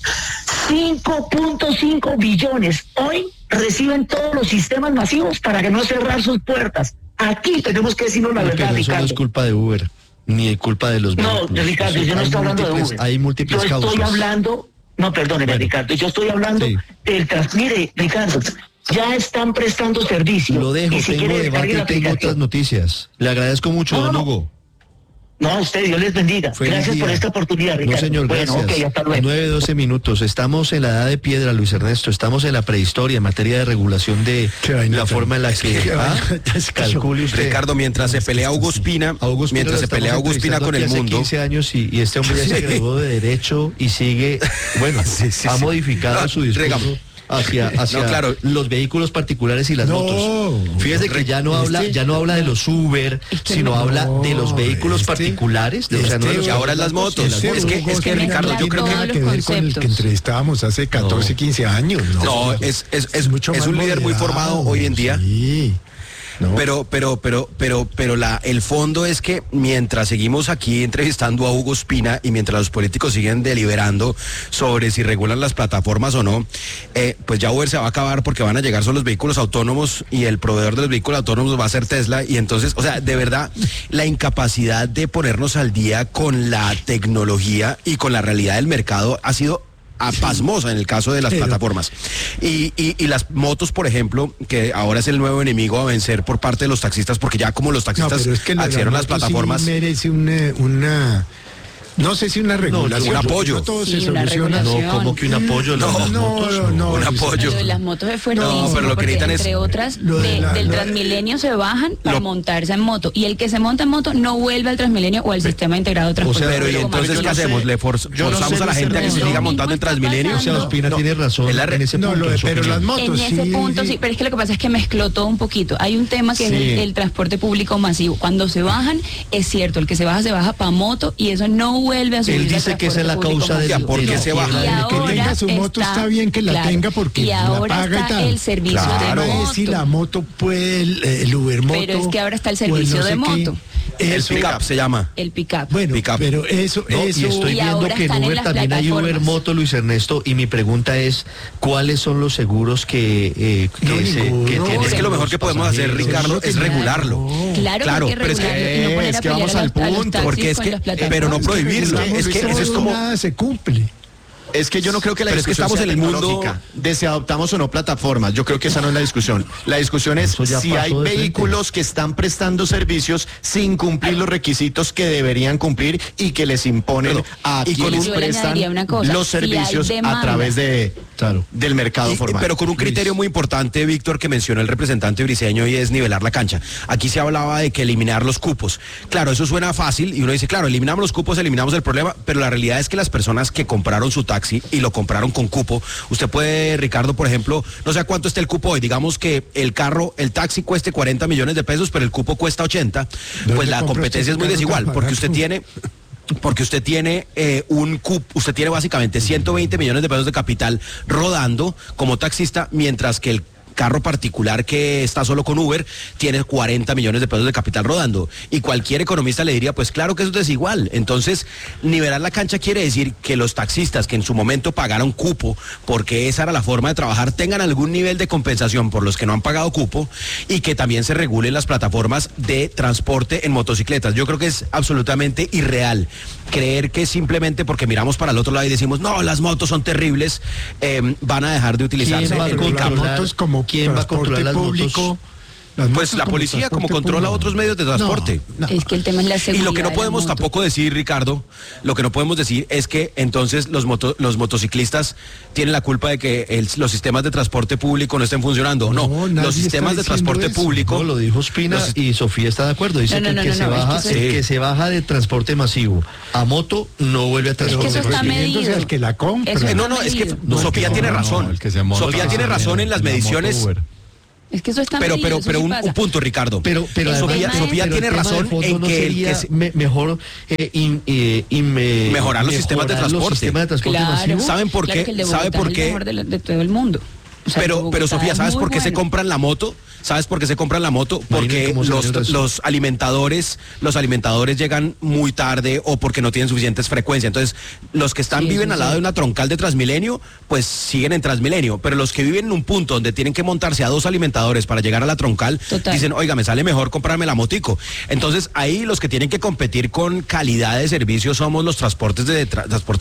5.5 billones. Hoy reciben todos los sistemas masivos para que no cerrar sus puertas. Aquí tenemos que decirnos la verdad, Ricardo. Eso no es culpa de Uber, ni es culpa de los vehículos. No, Ricardo, yo no estoy hablando de Uber. Hay múltiples causas. Yo estoy hablando, no, perdóneme, Ricardo, yo estoy hablando del mire, Ricardo, ya están prestando servicio. Lo dejo, tengo debate y tengo otras noticias. Le agradezco mucho, don Hugo. No, a usted, Dios les bendiga. Gracias por esta oportunidad, Ricardo. No, señor, gracias. Bueno, hasta luego. 9:12 minutos. Estamos en la edad de piedra, Luis Ernesto. Estamos en la prehistoria en materia de regulación de la forma en la que... calcule usted. Ricardo, mientras se pelea Hugo Espina con el mundo... 15 años y este hombre ya se graduó de Derecho y sigue... Bueno, ha modificado su discurso hacia los vehículos particulares y las motos. Fíjese que ya no habla de los Uber, sino habla de los vehículos particulares. Y ahora las motos. Es que Ricardo, yo creo que tiene que ver con el que entrevistábamos hace 14, 15 años. No, es un líder muy formado hoy en día. Sí. No. Pero el fondo es que mientras seguimos aquí entrevistando a Hugo Espina y mientras los políticos siguen deliberando sobre si regulan las plataformas o no, pues ya Uber se va a acabar porque van a llegar solo los vehículos autónomos y el proveedor de los vehículos autónomos va a ser Tesla. Y entonces, o sea, de verdad, la incapacidad de ponernos al día con la tecnología y con la realidad del mercado ha sido pasmosa en el caso de las plataformas. Y las motos, por ejemplo, que ahora es el nuevo enemigo a vencer por parte de los taxistas, porque ya como los taxistas accedieron a las plataformas... Sí merece una no sé si una regulación. Un apoyo. No todo se soluciona. No, como que un apoyo. No, un apoyo. Lo de las motos es fuertísimo, pero lo que necesitan entre es... otras, del Transmilenio se bajan para montarse en moto. Y el que se monta en moto no vuelve al Transmilenio o al sistema integrado de transporte. Pero ¿y entonces qué hacemos? ¿Le forzamos a la gente a que se siga montando en Transmilenio? O sea, Ospina tiene razón en ese punto. Pero las motos en ese punto sí, pero es que lo que pasa es que mezcló todo un poquito. Hay un tema que es el transporte público masivo. Cuando se bajan, es cierto, el que se baja para moto y eso no vuelve a subir. Que esa es la causa de por qué se baja. Que tenga su moto está bien que la tenga porque y ahora la paga está y tal. El servicio de moto. Si la moto puede, el Uber moto. Pero es que ahora está el servicio de moto. El pick-up se llama. El pick-up. Bueno, pero eso. Y estoy viendo que en Uber también hay Uber moto, Luis Ernesto, y mi pregunta es, ¿cuáles son los seguros que tienen? Es que lo mejor que podemos hacer, Ricardo, es regularlo. Claro, pero es que vamos al punto, porque es que, pero no prohibirlo. Es que eso es como... Nada se cumple. Es que yo no creo que la discusión estamos sea en el mundo de si adoptamos o no plataformas. Yo creo que esa no es la discusión. La discusión es si hay vehículos que están prestando servicios sin cumplir los requisitos que deberían cumplir y que les imponen a quienes prestan los servicios a través del mercado formal. Pero con un criterio muy importante, Víctor, que mencionó el representante briseño, y es nivelar la cancha. Aquí se hablaba de que eliminar los cupos. Claro, eso suena fácil y uno dice, claro, eliminamos los cupos, eliminamos el problema, pero la realidad es que las personas que compraron su taxi y lo compraron con cupo, usted puede, Ricardo, por ejemplo, no sé a cuánto está el cupo hoy, digamos que el taxi cueste 40 millones de pesos, pero el cupo cuesta 80, pues la competencia es muy desigual, porque usted tiene un cupo, usted tiene básicamente 120 millones de pesos de capital rodando como taxista, mientras que carro particular que está solo con Uber tiene 40 millones de pesos de capital rodando. Y cualquier economista le diría, pues claro que eso es desigual. Entonces, nivelar la cancha quiere decir que los taxistas que en su momento pagaron cupo, porque esa era la forma de trabajar, tengan algún nivel de compensación por los que no han pagado cupo, y que también se regulen las plataformas de transporte en motocicletas. Yo creo que es absolutamente irreal creer que simplemente porque miramos para el otro lado y decimos, no, las motos son terribles, van a dejar de utilizarse. ¿Quién va a controlar las motos? Pues la policía como controla otros medios de transporte. Es que el tema es la seguridad. Y lo que no podemos tampoco decir, Ricardo, lo que no podemos decir es que entonces los motociclistas tienen la culpa de que los sistemas de transporte público no estén funcionando. No, los sistemas de transporte público... No, lo dijo Ospina y Sofía está de acuerdo. Dice que el que se baja de transporte masivo a moto no vuelve a transporte. Es que eso está medido. El que la compra. Es que Sofía tiene razón. Sofía tiene razón en las mediciones. Es que eso está pero un punto, Ricardo. Pero Sofía tiene razón en que mejor mejorar los sistemas de transporte. Masivo. ¿Saben por qué? ¿Sabe por qué? De todo el mundo. O sea, pero Sofía, ¿sabes por qué se compran la moto? ¿Sabes por qué se compran la moto? Porque los alimentadores llegan muy tarde o porque no tienen suficientes frecuencias. Entonces, los que viven al lado de una troncal de Transmilenio, pues siguen en Transmilenio. Pero los que viven en un punto donde tienen que montarse a 2 alimentadores para llegar a la troncal, dicen, oiga, me sale mejor comprarme la motico. Entonces, ahí los que tienen que competir con calidad de servicio somos los transportes